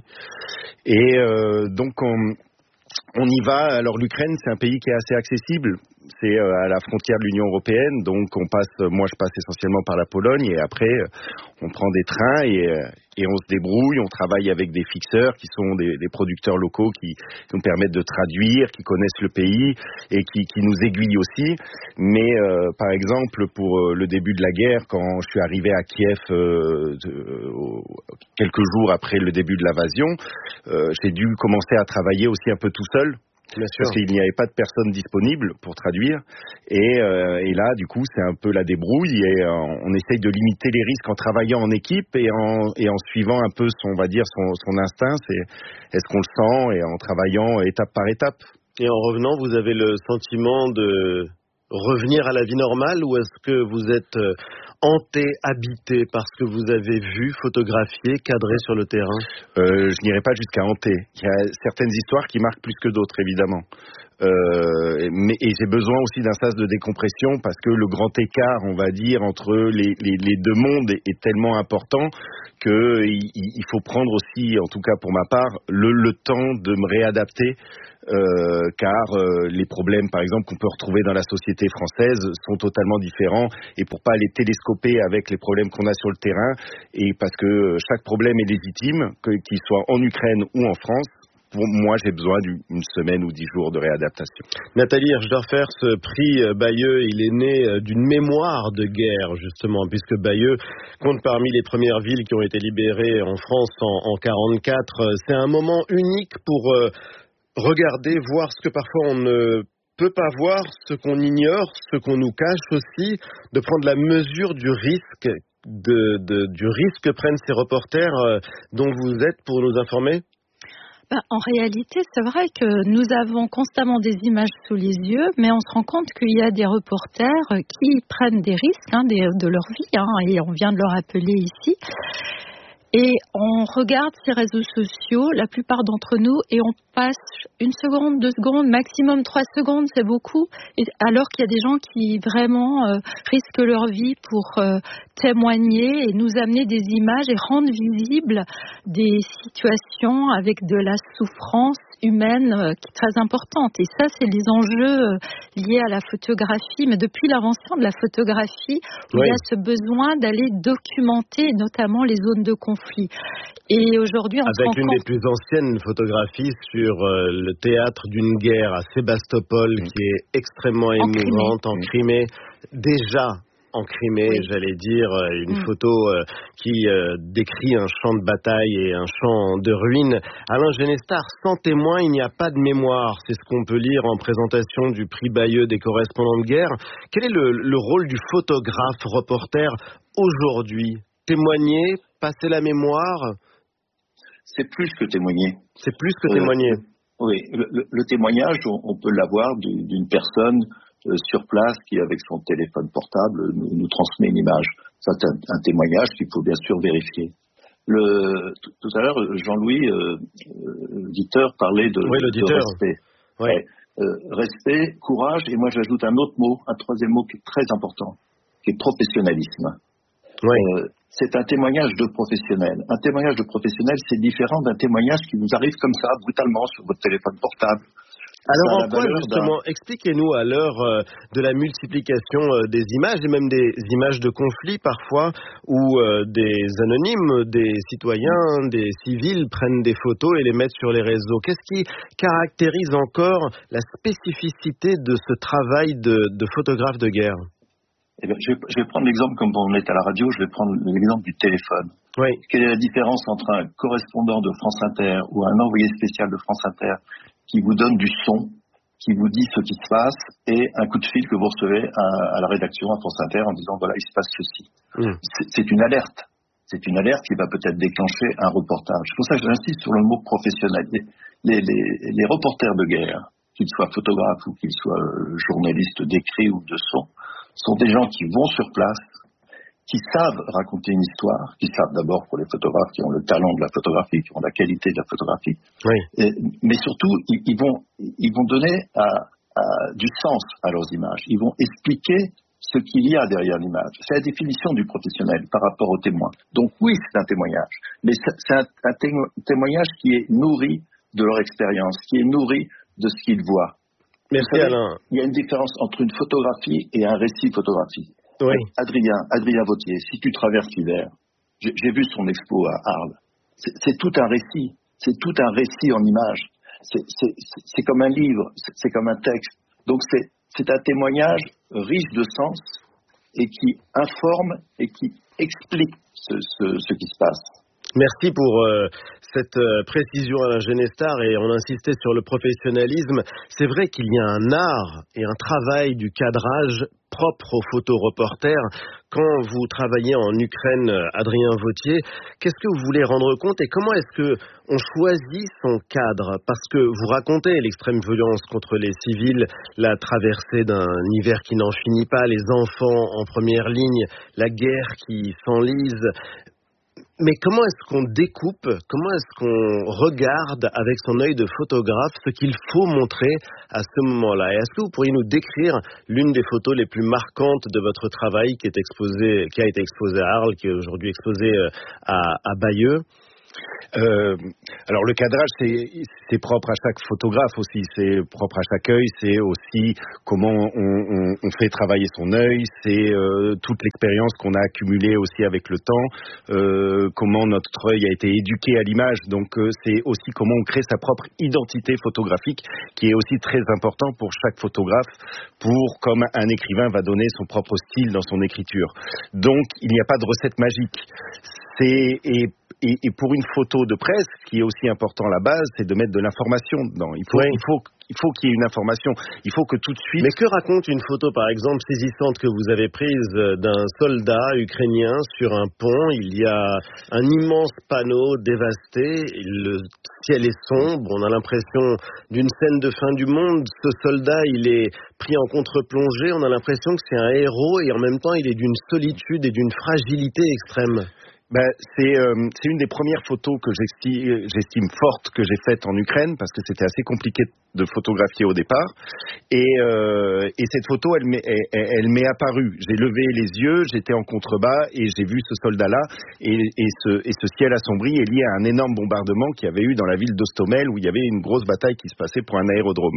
Et euh, donc on... On y va. Alors l'Ukraine, c'est un pays qui est assez accessible. C'est à la frontière de l'Union européenne, donc on passe. Moi, je passe essentiellement par la Pologne et après, on prend des trains et, et on se débrouille. On travaille avec des fixeurs qui sont des, des producteurs locaux qui nous permettent de traduire, qui connaissent le pays et qui, qui nous aiguillent aussi. Mais euh, par exemple, pour le début de la guerre, quand je suis arrivé à Kiev euh, de, quelques jours après le début de l'invasion, euh, j'ai dû commencer à travailler aussi un peu tout seul. parce qu'il n'y avait pas de personne disponible pour traduire. Et, euh, et là, du coup, c'est un peu la débrouille et euh, on essaye de limiter les risques en travaillant en équipe et en, et en suivant un peu son, on va dire, son, son instinct. C'est est-ce qu'on le sent et en travaillant étape par étape. Et en revenant, vous avez le sentiment de revenir à la vie normale ou est-ce que vous êtes hanté, habité par ce que vous avez vu, photographié, cadré sur le terrain? euh, Je n'irai pas jusqu'à hanter. Il y a certaines histoires qui marquent plus que d'autres, évidemment. Euh, mais, et j'ai besoin aussi d'un sas de décompression parce que le grand écart, on va dire, entre les, les, les deux mondes est, est tellement important que il, il faut prendre aussi, en tout cas pour ma part, le, le temps de me réadapter. Euh, car euh, les problèmes, par exemple, qu'on peut retrouver dans la société française sont totalement différents et pour pas les télescoper avec les problèmes qu'on a sur le terrain et parce que chaque problème est légitime, que, qu'il soit en Ukraine ou en France. Pour moi, j'ai besoin d'une semaine ou dix jours de réadaptation. Nathalie Hirschdorfer, ce prix Bayeux, il est né d'une mémoire de guerre, justement, puisque Bayeux compte parmi les premières villes qui ont été libérées en France en, en quarante-quatre. C'est un moment unique pour euh, regarder, voir ce que parfois on ne peut pas voir, ce qu'on ignore, ce qu'on nous cache aussi, de prendre la mesure du risque, de, de, du risque que prennent ces reporters euh, dont vous êtes pour nous informer. Ben, en réalité, c'est vrai que nous avons constamment des images sous les yeux, mais on se rend compte qu'il y a des reporters qui prennent des risques hein, des, de leur vie, hein, et on vient de le rappeler ici. Et on regarde ces réseaux sociaux, la plupart d'entre nous, et on passe une seconde, deux secondes, maximum trois secondes, c'est beaucoup, et alors qu'il y a des gens qui vraiment euh, risquent leur vie pour euh, témoigner et nous amener des images et rendre visibles des situations avec de la souffrance humaine euh, qui est très importante. Et ça, c'est les enjeux euh, liés à la photographie, mais depuis l'invention de la photographie, oui. Il y a ce besoin d'aller documenter notamment les zones de conflit. Et aujourd'hui, on avec se rend une compte... des plus anciennes photographies sur euh, le théâtre d'une guerre à Sébastopol, mmh. qui est extrêmement émouvante, en Crimée, déjà en Crimée, oui. j'allais dire, une mmh. photo euh, qui euh, décrit un champ de bataille et un champ de ruines. Alain Genestar, sans témoin, il n'y a pas de mémoire. C'est ce qu'on peut lire en présentation du prix Bayeux des correspondants de guerre. Quel est le, le rôle du photographe reporter aujourd'hui? Témoigner, passer la mémoire? C'est plus que témoigner. C'est plus que témoigner. Euh, oui, le, le, le témoignage, on, on peut l'avoir d'une, d'une personne euh, sur place qui, avec son téléphone portable, nous, nous transmet une image. Ça, c'est un, un témoignage qu'il faut bien sûr vérifier. Le, tout, tout à l'heure, Jean-Louis, euh, l'auditeur, parlait de, oui, de respect. Oui. Euh, respect, courage, et moi j'ajoute un autre mot, un troisième mot qui est très important, qui est professionnalisme. Oui. Euh, c'est un témoignage de professionnel. Un témoignage de professionnel, c'est différent d'un témoignage qui vous arrive comme ça, brutalement, sur votre téléphone portable. Alors en quoi, justement, d'un... expliquez-nous à l'heure euh, de la multiplication euh, des images, et même des images de conflits parfois, où euh, des anonymes, des citoyens, des civils prennent des photos et les mettent sur les réseaux. Qu'est-ce qui caractérise encore la spécificité de ce travail de, de photographe de guerre? Eh bien, je, vais, je vais prendre l'exemple, comme on est à la radio, je vais prendre l'exemple du téléphone. Oui. Quelle est la différence entre un correspondant de France Inter ou un envoyé spécial de France Inter qui vous donne du son, qui vous dit ce qui se passe, et un coup de fil que vous recevez à, à la rédaction, à France Inter, en disant voilà, il se passe ceci. Mmh. C'est, c'est une alerte. C'est une alerte qui va peut-être déclencher un reportage. C'est pour ça que j'insiste sur le mot professionnel. Les, les, les, les reporters de guerre, qu'ils soient photographes ou qu'ils soient journalistes d'écrit ou de son, sont des gens qui vont sur place, qui savent raconter une histoire, qui savent d'abord pour les photographes qui ont le talent de la photographie, qui ont la qualité de la photographie, oui. et, mais surtout ils, ils, vont, ils vont donner à, à, du sens à leurs images, ils vont expliquer ce qu'il y a derrière l'image. C'est la définition du professionnel par rapport au témoin. Donc oui, c'est un témoignage, mais c'est, c'est un, un témoignage qui est nourri de leur expérience, qui est nourri de ce qu'ils voient. Merci savez, Alain. Il y a une différence entre une photographie et un récit photographique. Oui. Adrien, Adrien Vautier, si tu traverses l'hiver, j'ai, j'ai vu son expo à Arles. C'est, c'est tout un récit. C'est tout un récit en images. C'est, c'est, c'est, c'est comme un livre. C'est, c'est comme un texte. Donc c'est, c'est un témoignage riche de sens et qui informe et qui explique ce, ce, ce qui se passe. Merci pour euh, cette euh, précision, Alain Genestar, et on insistait sur le professionnalisme. C'est vrai qu'il y a un art et un travail du cadrage propre aux photoreporters. Quand vous travaillez en Ukraine, Adrien Vauthier, qu'est-ce que vous voulez rendre compte et comment est-ce que on choisit son cadre? Parce que vous racontez l'extrême violence contre les civils, la traversée d'un hiver qui n'en finit pas, les enfants en première ligne, la guerre qui s'enlise. Mais comment est-ce qu'on découpe, comment est-ce qu'on regarde avec son œil de photographe ce qu'il faut montrer à ce moment-là? Et est-ce que vous pourriez nous décrire l'une des photos les plus marquantes de votre travail qui est exposée, qui a été exposée à Arles, qui est aujourd'hui exposée à, à Bayeux? Euh, alors le cadrage, c'est, c'est propre à chaque photographe aussi, c'est propre à chaque œil, c'est aussi comment on, on, on fait travailler son œil, c'est euh, toute l'expérience qu'on a accumulée aussi avec le temps, euh, comment notre œil a été éduqué à l'image, donc euh, c'est aussi comment on crée sa propre identité photographique, qui est aussi très important pour chaque photographe, pour comme un écrivain va donner son propre style dans son écriture. Donc il n'y a pas de recette magique. C'est et Et, et pour une photo de presse, ce qui est aussi important à la base, c'est de mettre de l'information dedans. Il faut, ouais. il faut, il faut qu'il y ait une information. Il faut que tout de suite... Mais que raconte une photo, par exemple, saisissante que vous avez prise d'un soldat ukrainien sur un pont? Il y a un immense panneau dévasté, le ciel est sombre, on a l'impression d'une scène de fin du monde. Ce soldat, il est pris en contre-plongée, on a l'impression que c'est un héros et en même temps, il est d'une solitude et d'une fragilité extrême. Ben, c'est, euh, c'est une des premières photos que j'estime, j'estime fortes que j'ai faites en Ukraine parce que c'était assez compliqué de photographier au départ. Et, euh, et cette photo, elle m'est, elle, elle m'est apparue. J'ai levé les yeux, j'étais en contrebas et j'ai vu ce soldat-là et, et, ce, et ce ciel assombri est lié à un énorme bombardement qu'il y avait eu dans la ville d'Hostomel où il y avait une grosse bataille qui se passait pour un aérodrome.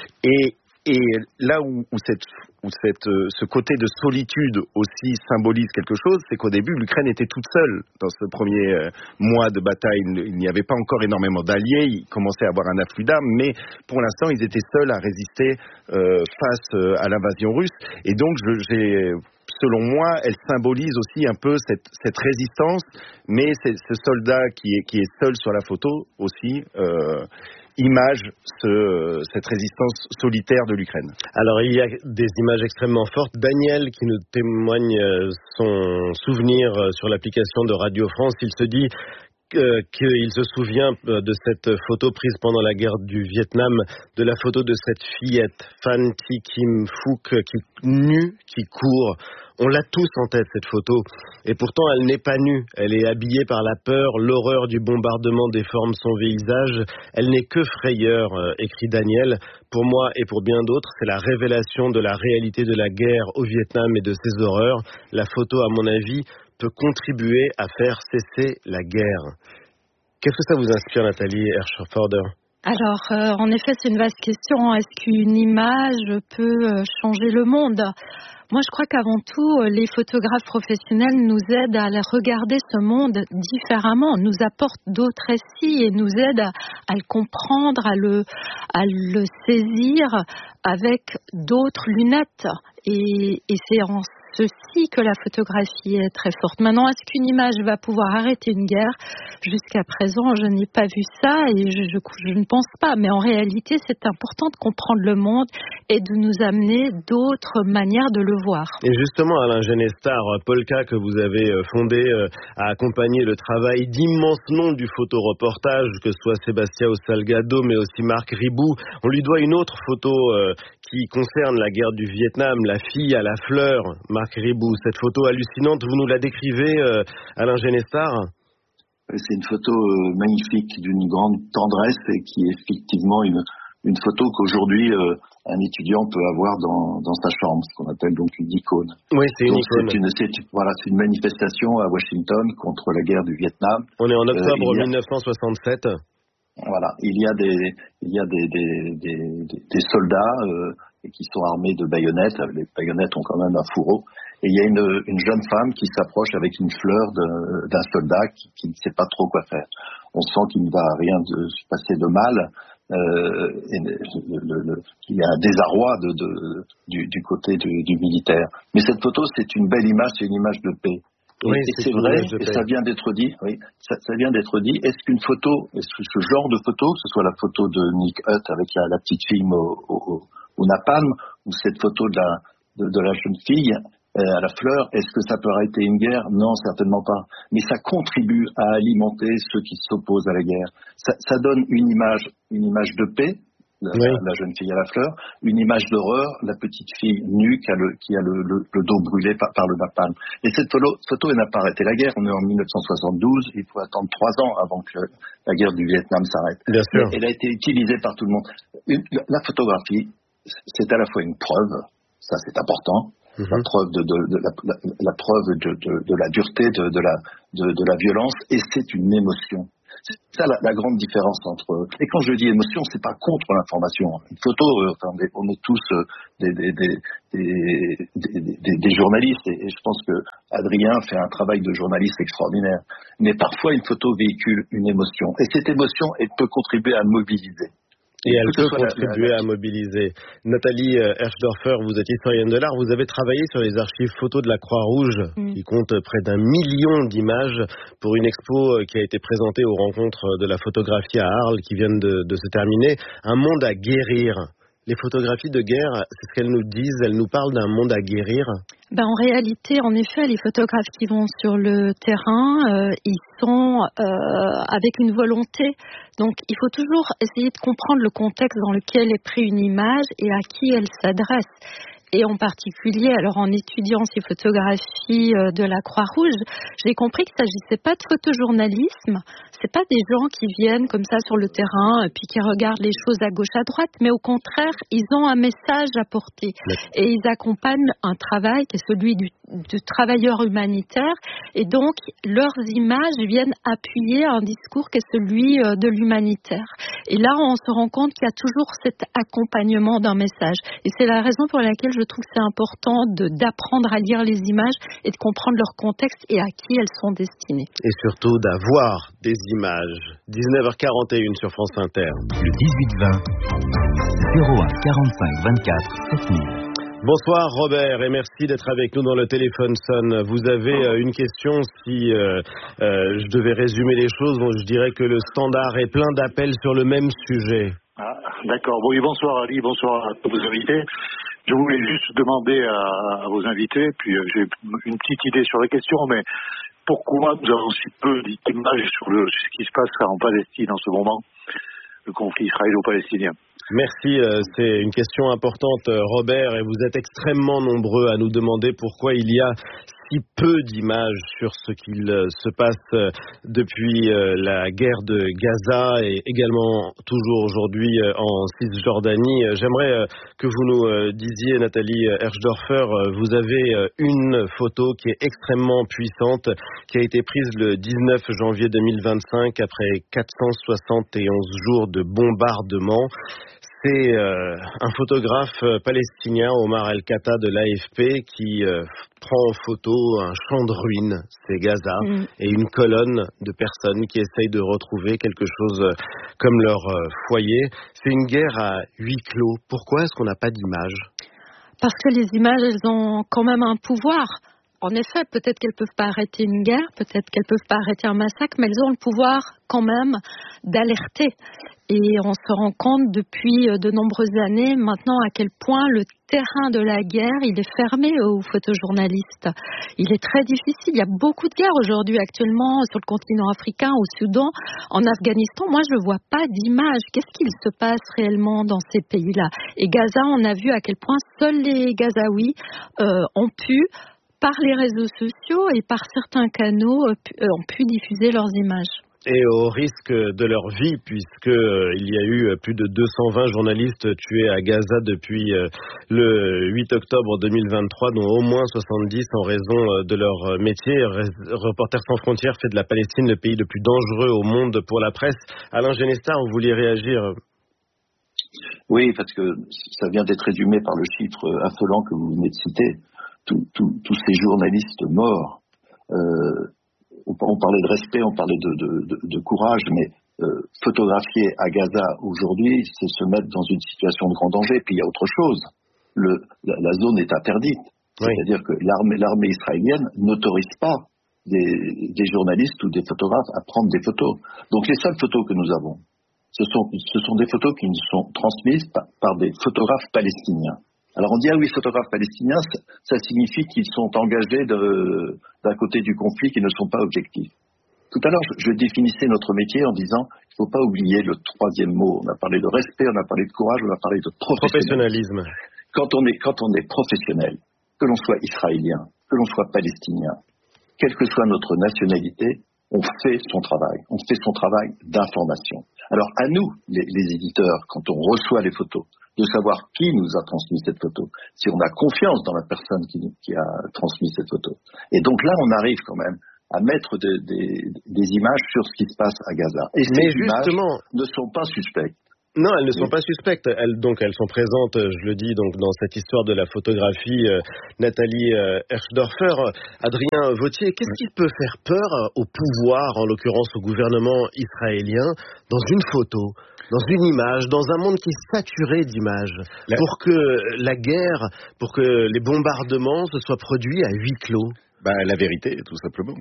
Et Et là où, où, cette, où cette, ce côté de solitude aussi symbolise quelque chose, c'est qu'au début, l'Ukraine était toute seule dans ce premier euh, mois de bataille. Il n'y avait pas encore énormément d'alliés, il commençait à avoir un afflux d'armes, mais pour l'instant, ils étaient seuls à résister euh, face euh, à l'invasion russe. Et donc, je, j'ai... selon moi, elle symbolise aussi un peu cette, cette résistance, mais c'est ce soldat qui est, qui est seul sur la photo aussi euh, image ce, cette résistance solitaire de l'Ukraine. Alors il y a des images extrêmement fortes. Daniel qui nous témoigne son souvenir sur l'application de Radio France, il se dit Euh, qu'il se souvient de cette photo prise pendant la guerre du Vietnam, de la photo de cette fillette, Phan Thi Kim Phuc, qui nue, qui court. On l'a tous en tête, cette photo. Et pourtant, elle n'est pas nue. Elle est habillée par la peur, l'horreur du bombardement déforme son visage. Elle n'est que frayeur, euh, écrit Daniel. Pour moi et pour bien d'autres, c'est la révélation de la réalité de la guerre au Vietnam et de ses horreurs. La photo, à mon avis, peut contribuer à faire cesser la guerre. Qu'est-ce que ça vous inspire, Nathalie Herschforder? Alors, euh, en effet, c'est une vaste question. Est-ce qu'une image peut euh, changer le monde? Moi, je crois qu'avant tout, les photographes professionnels nous aident à regarder ce monde différemment, nous apportent d'autres récits et nous aident à, à le comprendre, à le, à le saisir avec d'autres lunettes. Et, et c'est en ceci que la photographie est très forte. Maintenant, est-ce qu'une image va pouvoir arrêter une guerre? Jusqu'à présent, je n'ai pas vu ça et je, je, je ne pense pas. Mais en réalité, c'est important de comprendre le monde et de nous amener d'autres manières de le voir. Et justement, Alain Genestar, Polka, que vous avez fondé, a accompagné le travail d'immenses noms du photoreportage, que ce soit Sébastien Salgado, mais aussi Marc Ribou. On lui doit une autre photo euh, qui concerne la guerre du Vietnam, la fille à la fleur, Marc Ribou. Cette photo hallucinante, vous nous la décrivez, euh, Alain Genestar? C'est une photo euh, magnifique, d'une grande tendresse et qui est effectivement une, une photo qu'aujourd'hui euh, un étudiant peut avoir dans, dans sa chambre, ce qu'on appelle donc une icône. Oui, c'est une donc, icône. C'est une, c'est, voilà, c'est une manifestation à Washington contre la guerre du Vietnam. On est en octobre euh, a, dix-neuf cent soixante-sept. Voilà, il y a des, il y a des, des, des, des, des soldats euh, qui sont armés de baïonnettes. Les baïonnettes ont quand même un fourreau. Et il y a une, une jeune femme qui s'approche avec une fleur de, d'un soldat qui, qui ne sait pas trop quoi faire. On sent qu'il ne va rien de, se passer de mal. Euh, et le, le, le, il y a un désarroi de, de, du, du côté du, du militaire. Mais cette photo, c'est une belle image, c'est une image de paix. Oui, et c'est vrai, et ça vient d'être dit, oui, ça, ça vient d'être dit. Est-ce qu'une photo, est-ce que ce genre de photo, que ce soit la photo de Nick Hutt avec la, la petite fille au, au, au napalm, ou cette photo de la, de, de la jeune fille euh, à la fleur, est-ce que ça peut arrêter une guerre? Non, certainement pas. Mais ça contribue à alimenter ceux qui s'opposent à la guerre. Ça, ça donne une image, une image de paix. La, oui. la jeune fille à la fleur, une image d'horreur, la petite fille nue qui a le, qui a le, le, le dos brûlé par, par le napalm. Et cette photo, photo elle n'a pas arrêté la guerre. On est en mille neuf cent soixante-douze, il faut attendre trois ans avant que la guerre du Vietnam s'arrête. Bien sûr. Mais elle a été utilisée par tout le monde. Une, la photographie, c'est à la fois une preuve, ça c'est important, mm-hmm. la preuve de, de, de la, la, la preuve de, de, de la dureté, de, de la, de, de la violence, et c'est une émotion. C'est ça la, la grande différence entre. Et quand je dis émotion, c'est pas contre l'information. Une photo, euh, enfin, on, est, on est tous euh, des, des, des, des, des, des, des journalistes, et, et je pense que Adrien fait un travail de journaliste extraordinaire. Mais parfois, une photo véhicule une émotion, et cette émotion, elle peut contribuer à mobiliser. Et elle peut contribuer à mobiliser. Nathalie Herschdorfer, vous êtes historienne de l'art, vous avez travaillé sur les archives photos de la Croix-Rouge, mmh. qui compte près d'un million d'images pour une expo qui a été présentée aux rencontres de la photographie à Arles, qui viennent de, de se terminer. Un monde à guérir. Les photographies de guerre, c'est ce qu'elles nous disent, elles nous parlent d'un monde à guérir. Ben, en réalité, en effet, les photographes qui vont sur le terrain, euh, ils sont euh, avec une volonté. Donc, il faut toujours essayer de comprendre le contexte dans lequel est prise une image et à qui elle s'adresse. Et en particulier, alors en étudiant ces photographies de la Croix-Rouge, j'ai compris qu'il ne s'agissait pas de photojournalisme. C'est pas des gens qui viennent comme ça sur le terrain et puis qui regardent les choses à gauche à droite, mais au contraire, ils ont un message à porter. Et ils accompagnent un travail qui est celui du, du travailleur humanitaire. Et donc, leurs images viennent appuyer un discours qui est celui de l'humanitaire. Et là, on se rend compte qu'il y a toujours cet accompagnement d'un message. Et c'est la raison pour laquelle je trouve que c'est important de, d'apprendre à lire les images et de comprendre leur contexte et à qui elles sont destinées. Et surtout d'avoir des images. dix-neuf heures quarante et une sur France Inter. Le dix-huit vingt, zéro un quarante-cinq vingt-quatre sept mille. Bonsoir Robert et merci d'être avec nous dans le téléphone sonne. Vous avez euh, une question, si euh, euh, je devais résumer les choses, donc je dirais que le standard est plein d'appels sur le même sujet. Ah, d'accord. Oui, bonsoir Ali, bonsoir à tous vos invités. Je voulais juste demander à, à vos invités, puis euh, j'ai une petite idée sur la question, mais pourquoi nous avons si peu d'images sur, le, sur ce qui se passe en Palestine en ce moment, le conflit israélo-palestinien? Merci, euh, c'est une question importante Robert, et vous êtes extrêmement nombreux à nous demander pourquoi il y a si peu d'images sur ce qu'il se passe depuis la guerre de Gaza et également toujours aujourd'hui en Cisjordanie. J'aimerais que vous nous disiez, Nathalie Herschdorfer, vous avez une photo qui est extrêmement puissante, qui a été prise le dix-neuf janvier deux mille vingt-cinq après quatre cent soixante et onze jours de bombardement. C'est euh, un photographe palestinien, Omar El-Khatta de l'A F P, qui euh, prend en photo un champ de ruines, c'est Gaza, mmh. et une colonne de personnes qui essayent de retrouver quelque chose comme leur euh, foyer. C'est une guerre à huis clos. Pourquoi est-ce qu'on n'a pas d'images ? Parce que les images, elles ont quand même un pouvoir. En effet, peut-être qu'elles ne peuvent pas arrêter une guerre, peut-être qu'elles ne peuvent pas arrêter un massacre, mais elles ont le pouvoir quand même d'alerter. Et on se rend compte depuis de nombreuses années maintenant à quel point le terrain de la guerre, il est fermé aux photojournalistes. Il est très difficile. Il y a beaucoup de guerres aujourd'hui actuellement sur le continent africain, au Soudan, en Afghanistan. Moi, je ne vois pas d'image. Qu'est-ce qu'il se passe réellement dans ces pays-là ? Et Gaza, on a vu à quel point seuls les Gazaouis euh, ont pu, par les réseaux sociaux et par certains canaux, euh, ont pu diffuser leurs images. Et au risque de leur vie, puisqu'il euh, y a eu plus de deux cent vingt journalistes tués à Gaza depuis euh, le huit octobre deux mille vingt-trois, dont au moins soixante-dix en raison euh, de leur métier. Reporters sans frontières fait de la Palestine le pays le plus dangereux au monde pour la presse. Alain Genestar, vous vouliez réagir ? Oui, parce que ça vient d'être résumé par le chiffre affolant que vous venez de citer. Tous, tous, tous ces journalistes morts... Euh, On parlait de respect, on parlait de, de, de, de courage, mais euh, photographier à Gaza aujourd'hui, c'est se mettre dans une situation de grand danger. Puis il y a autre chose. Le, la, la zone est interdite. Oui. C'est-à-dire que l'armée, l'armée israélienne n'autorise pas des, des journalistes ou des photographes à prendre des photos. Donc les seules photos que nous avons, ce sont, ce sont des photos qui nous sont transmises par, par des photographes palestiniens. Alors on dit, ah oui, photographes palestiniens, ça, ça signifie qu'ils sont engagés de, d'un côté du conflit, qui ne sont pas objectifs. Tout à l'heure, je, je définissais notre métier en disant qu'il ne faut pas oublier le troisième mot. On a parlé de respect, on a parlé de courage, on a parlé de professionnalisme. Professionnalisme. Quand on est, quand on est professionnel, que l'on soit israélien, que l'on soit palestinien, quelle que soit notre nationalité, on fait son travail. On fait son travail d'information. Alors à nous, les, les éditeurs, quand on reçoit les photos, de savoir qui nous a transmis cette photo, si on a confiance dans la personne qui, qui a transmis cette photo. Et donc là, on arrive quand même à mettre de, de, des images sur ce qui se passe à Gaza. Et ces Mais images justement, ne sont pas suspectes. Non, elles ne sont pas suspectes. Elles, donc, elles sont présentes, je le dis, donc dans cette histoire de la photographie. Euh, Nathalie euh, Herschdorfer, Adrien Vauthier, qu'est-ce qui peut faire peur au pouvoir, en l'occurrence au gouvernement israélien, dans une photo, dans une image, dans un monde qui est saturé d'images, la... pour que la guerre, pour que les bombardements se soient produits à huis clos? Bah, la vérité, tout simplement.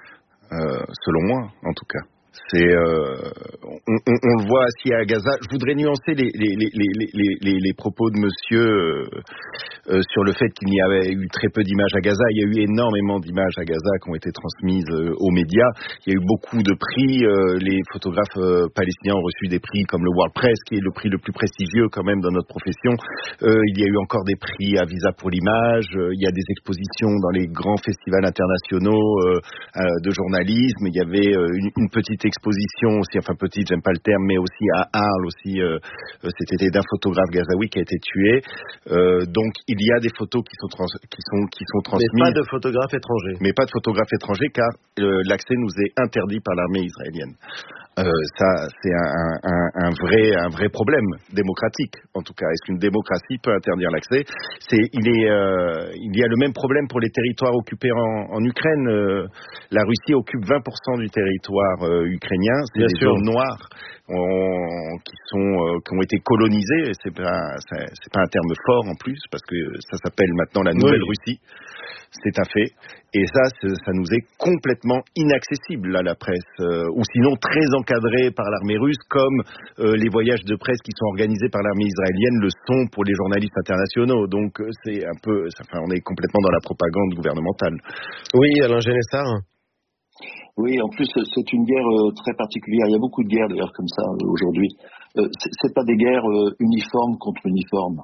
Euh, selon moi, en tout cas. C'est, euh, on, on, on le voit assis à Gaza. Je voudrais nuancer les, les, les, les, les, les, les propos de monsieur euh, euh, sur le fait qu'il y avait eu très peu d'images à Gaza. Il y a eu énormément d'images à Gaza qui ont été transmises euh, aux médias. Il y a eu beaucoup de prix. Euh, les photographes euh, palestiniens ont reçu des prix comme le World Press, qui est le prix le plus prestigieux quand même dans notre profession. Euh, il y a eu encore des prix à Visa pour l'image. Euh, il y a des expositions dans les grands festivals internationaux euh, euh, de journalisme. Il y avait euh, une, une petite exposition aussi, enfin petite, j'aime pas le terme, mais aussi à Arles aussi, euh, cet été d'un photographe gazaoui qui a été tué. Euh, donc il y a des photos qui sont trans, qui sont qui sont transmises. Mais pas de photographes étrangers. Mais pas de photographes étrangers, car euh, l'accès nous est interdit par l'armée israélienne. Euh, ça, c'est un, un, un vrai, un vrai problème démocratique. En tout cas, est-ce qu'une démocratie peut interdire l'accès? C'est, il est, euh, il y a le même problème pour les territoires occupés en, en Ukraine. Euh, la Russie occupe vingt pour cent du territoire euh, ukrainien. C'est Bien des sûr. zones noires on, qui sont, euh, qui ont été colonisées. C'est pas, c'est, c'est pas un terme fort en plus, parce que ça s'appelle maintenant la Nouvelle Oui. Russie. C'est un fait. Et ça, ça nous est complètement inaccessible à la presse, euh, ou sinon très encadré par l'armée russe, comme euh, les voyages de presse qui sont organisés par l'armée israélienne le sont pour les journalistes internationaux. Donc euh, c'est un peu, enfin, on est complètement dans la propagande gouvernementale. Oui, Alain Genestard. Oui, en plus c'est une guerre euh, très particulière. Il y a beaucoup de guerres d'ailleurs comme ça euh, aujourd'hui. Euh, c'est, c'est pas des guerres euh, uniformes contre uniformes.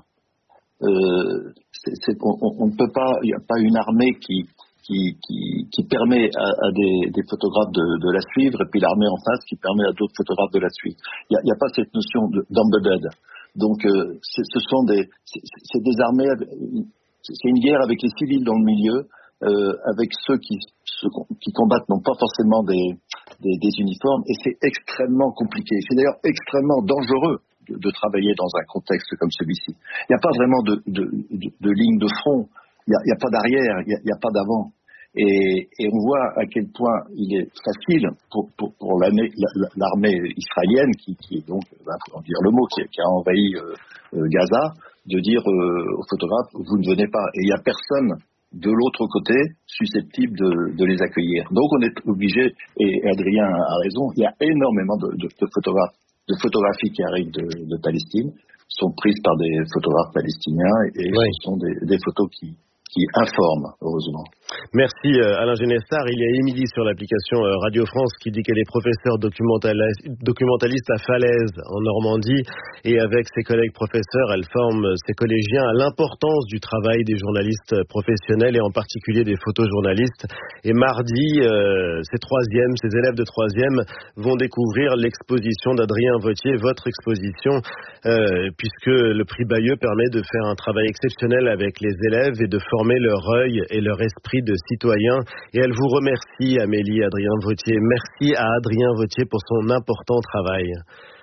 Euh, c'est, c'est, on, on ne peut pas, il n'y a pas une armée qui qui, qui, qui permet à, à des, des photographes de, de la suivre, et puis l'armée en face qui permet à d'autres photographes de la suivre. Il n'y a, a pas cette notion de, d'embedded. Donc, euh, c'est, ce sont des, c'est, c'est des armées, c'est une guerre avec les civils dans le milieu, euh, avec ceux qui, ceux qui combattent n'ont pas forcément des, des, des uniformes, et c'est extrêmement compliqué. C'est d'ailleurs extrêmement dangereux de, de travailler dans un contexte comme celui-ci. Il n'y a pas vraiment de, de, de, de ligne de front. Il n'y a, a pas d'arrière, il n'y a, a pas d'avant. Et, et on voit à quel point il est facile pour, pour, pour l'armée, l'armée israélienne, qui, qui est donc, ben, faut en dire le mot, qui, qui a envahi euh, euh, Gaza, de dire euh, aux photographes, vous ne venez pas. Et il n'y a personne de l'autre côté susceptible de, de les accueillir. Donc on est obligé, et Adrien a raison, il y a énormément de, de, de photographes, de photographies qui arrivent de, de Palestine, sont prises par des photographes palestiniens, et oui. Ce sont des, des photos qui qui informe, heureusement. Merci euh, Alain Genestard. Il y a Émilie sur l'application euh, Radio France qui dit qu'elle est professeure documentaliste à Falaise en Normandie, et avec ses collègues professeurs, elle forme ses collégiens à l'importance du travail des journalistes professionnels et en particulier des photojournalistes. Et mardi, euh, ses troisièmes, ses élèves de troisième vont découvrir l'exposition d'Adrien Vauthier, votre exposition, euh, puisque le prix Bayeux permet de faire un travail exceptionnel avec les élèves et de former leur œil et leur esprit de citoyen. Et elle vous remercie, Amélie Adrien Vauthier. Merci à Adrien Vauthier pour son important travail.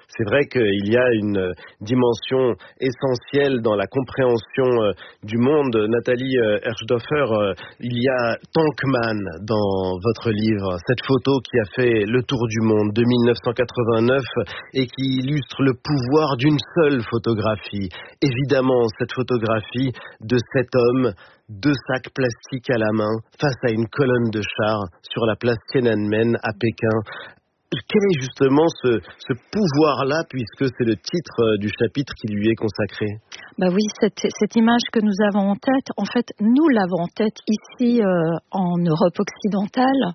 c'est vrai qu'il y a une dimension essentielle dans la compréhension du monde. Nathalie Herschdorfer, il y a Tankman dans votre livre, cette photo qui a fait le tour du monde de mille neuf cent quatre-vingt-neuf et qui illustre le pouvoir d'une seule photographie. Évidemment, cette photographie de cet homme, deux sacs plastiques à la main, face à une colonne de chars sur la place Tiananmen à Pékin. Quel est justement ce, ce pouvoir-là, puisque c'est le titre du chapitre qui lui est consacré? Bah oui, cette, cette image que nous avons en tête, en fait, nous l'avons en tête ici euh, en Europe occidentale.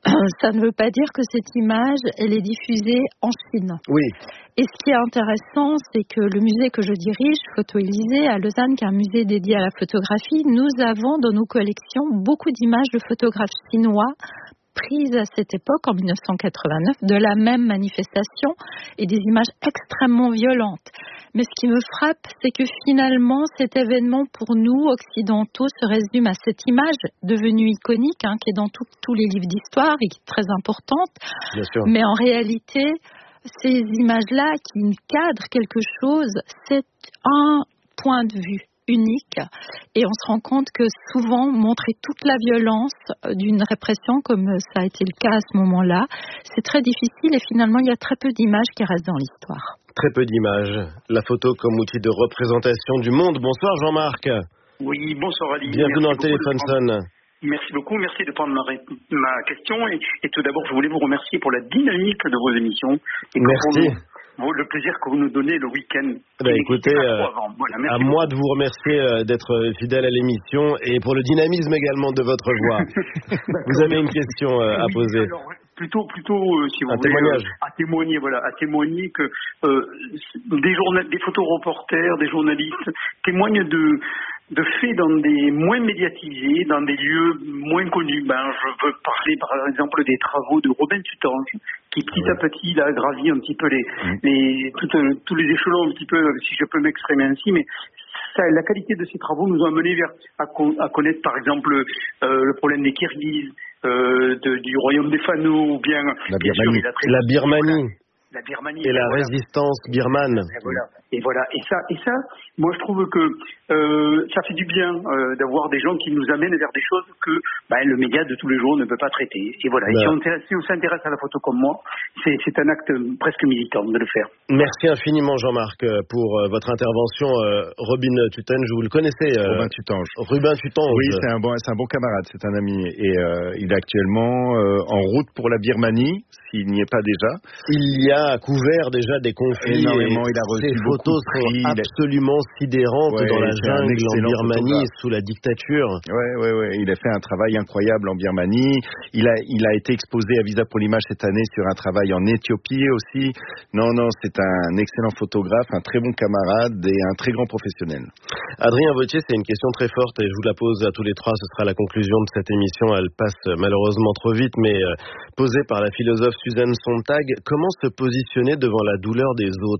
Ça ne veut pas dire que cette image, elle est diffusée en Chine. Oui. Et ce qui est intéressant, c'est que le musée que je dirige, Photo-Élysée, à Lausanne, qui est un musée dédié à la photographie, nous avons dans nos collections beaucoup d'images de photographes chinois prises à cette époque, en mille neuf cent quatre-vingt-neuf, de la même manifestation, et des images extrêmement violentes. Mais ce qui me frappe, c'est que finalement, cet événement, pour nous, occidentaux, se résume à cette image devenue iconique, hein, qui est dans tout, tous les livres d'histoire et qui est très importante. Bien sûr. Mais en réalité, ces images-là qui cadrent quelque chose, c'est un point de vue unique, et on se rend compte que souvent montrer toute la violence d'une répression comme ça a été le cas à ce moment-là, c'est très difficile et finalement il y a très peu d'images qui restent dans l'histoire. Très peu d'images. La photo comme outil de représentation du monde. Bonsoir Jean-Marc. Oui, bonsoir Ali. Bienvenue dans le téléphone sonne. Merci beaucoup, merci de prendre ma, ma question et, et tout d'abord je voulais vous remercier pour la dynamique de vos émissions. Et merci. Pour le plaisir que vous nous donnez le week-end. Ben écoutez, euh, voilà, à moi de vous remercier euh, d'être fidèle à l'émission et pour le dynamisme également de votre voix. Vous avez une question euh, à oui, poser. Alors, plutôt, plutôt, euh, si vous un voulez, témoignage. Euh, à témoigner, voilà, à témoigner que euh, des journal, des photoreporters, des journalistes témoignent de de faits dans des moins médiatisés, dans des lieux moins connus. Ben, je veux parler par exemple des travaux de Robin Tutange, qui petit à petit là, a gravi un petit peu les, les tout, euh, tous les échelons un petit peu, si je peux m'exprimer ainsi, mais ça, la qualité de ces travaux nous a amené vers à, à connaître par exemple euh, le problème des Kirghizes, euh, de, du royaume des Fano, ou bien la bien Birmanie, sûr, il a la Birmanie. La Birmanie et la voilà. résistance birmane. Et voilà. Et voilà. Et ça, et ça, moi je trouve que euh, ça fait du bien euh, d'avoir des gens qui nous amènent vers des choses que bah, le média de tous les jours ne peut pas traiter. Et voilà. Ben. Et si on, si on s'intéresse à la photo comme moi, c'est, c'est un acte presque militant de le faire. Merci infiniment Jean-Marc pour euh, votre intervention. Euh, Robin Tutange, vous le connaissez euh, Robin Tutange. Robin Tutange. Oui, c'est un bon, c'est un bon camarade, c'est un ami. Et euh, il est actuellement euh, en route pour la Birmanie, s'il n'y est pas déjà. Il y a couvert déjà des conflits. Énormément, il a reçu ces photos sont absolument sidérantes ouais, dans la jungle en Birmanie photographe. Sous la dictature. Ouais, ouais, ouais. Il a fait un travail incroyable en Birmanie. Il a, il a été exposé à Visa pour l'image cette année sur un travail en Éthiopie aussi. Non, non, c'est un excellent photographe, un très bon camarade et un très grand professionnel. Adrien Vauthier, c'est une question très forte et je vous la pose à tous les trois. Ce sera la conclusion de cette émission. Elle passe malheureusement trop vite, mais euh, posée par la philosophe Suzanne Sontag. Comment se positionner devant la douleur des autres ?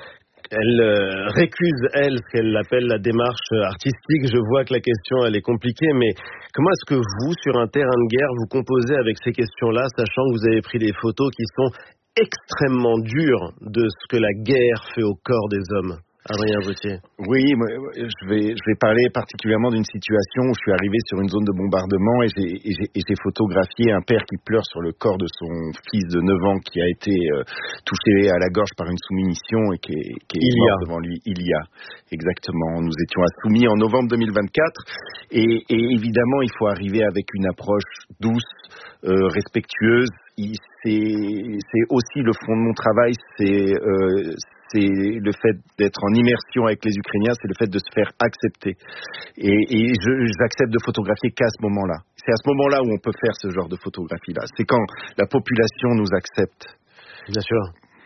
Elle euh, récuse, elle, ce qu'elle appelle la démarche artistique. Je vois que la question, elle est compliquée, mais comment est-ce que vous, sur un terrain de guerre, vous composez avec ces questions-là, sachant que vous avez pris des photos qui sont extrêmement dures de ce que la guerre fait au corps des hommes ? Adrien Vauthier. Oui, je vais, je vais parler particulièrement d'une situation où je suis arrivé sur une zone de bombardement et j'ai, et j'ai, et j'ai photographié un père qui pleure sur le corps de son fils de neuf ans qui a été euh, touché à la gorge par une sous-munition et qui est, qui est mort devant lui. Il y a, exactement. Nous étions à Soumy en novembre deux mille vingt-quatre et, et évidemment, il faut arriver avec une approche douce, euh, respectueuse. Il, c'est, c'est aussi le fond de mon travail, c'est... Euh, c'est le fait d'être en immersion avec les Ukrainiens, c'est le fait de se faire accepter. Et, et je, j'accepte de photographier qu'à ce moment-là. C'est à ce moment-là où on peut faire ce genre de photographie-là. C'est quand la population nous accepte. Bien sûr.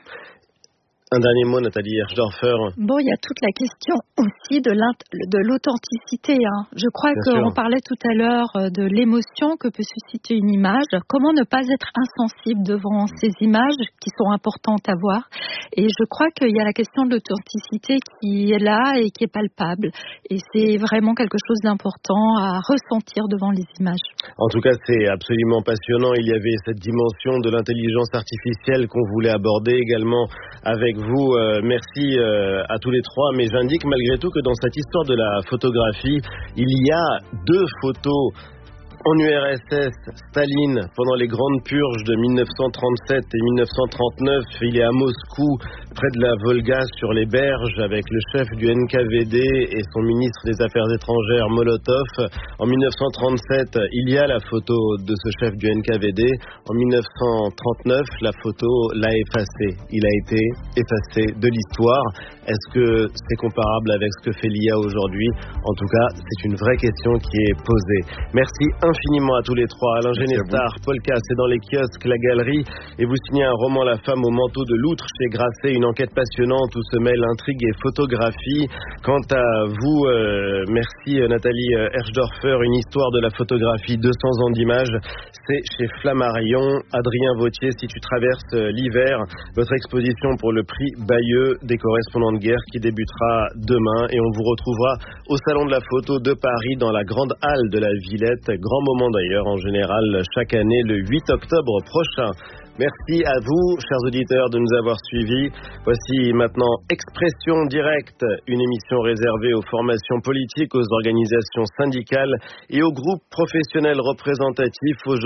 Un dernier mot, Nathalie Herschdorfer. Bon, il y a toute la question aussi de, de l'authenticité. Hein. Je crois Bien qu'on sûr. parlait tout à l'heure de l'émotion que peut susciter une image. Comment ne pas être insensible devant ces images qui sont importantes à voir. Et je crois qu'il y a la question de l'authenticité qui est là et qui est palpable. Et c'est vraiment quelque chose d'important à ressentir devant les images. En tout cas, c'est absolument passionnant. Il y avait cette dimension de l'intelligence artificielle qu'on voulait aborder également avec vous. Euh, merci euh, à tous les trois, mais j'indique malgré tout que dans cette histoire de la photographie, il y a deux photos. En U R S S, Staline, pendant les grandes purges de mille neuf cent trente-sept et mille neuf cent trente-neuf, il est à Moscou, près de la Volga, sur les berges, avec le chef du N K V D et son ministre des Affaires étrangères, Molotov. En mille neuf cent trente-sept, il y a la photo de ce chef du N K V D. En mille neuf cent trente-neuf, la photo l'a effacé. Il a été effacé de l'histoire. Est-ce que c'est comparable avec ce que fait l'I A aujourd'hui? En tout cas, c'est une vraie question qui est posée. Merci infiniment à tous les trois. Alain Genestar, Paul Casse est dans les kiosques, la galerie, et vous signez un roman La femme au manteau de loutre chez Grasset, une enquête passionnante où se mêlent intrigue et photographie. Quant à vous, euh, merci Nathalie Herschdorfer, une histoire de la photographie, deux cents ans d'images, c'est chez Flammarion. Adrien Vautier, si tu traverses l'hiver, votre exposition pour le prix Bayeux des correspondants de guerre qui débutera demain, et on vous retrouvera au Salon de la photo de Paris dans la grande halle de la Villette, grand moment d'ailleurs en général chaque année le huit octobre prochain. Merci à vous, chers auditeurs, de nous avoir suivis. Voici maintenant Expression Directe, une émission réservée aux formations politiques, aux organisations syndicales et aux groupes professionnels représentatifs.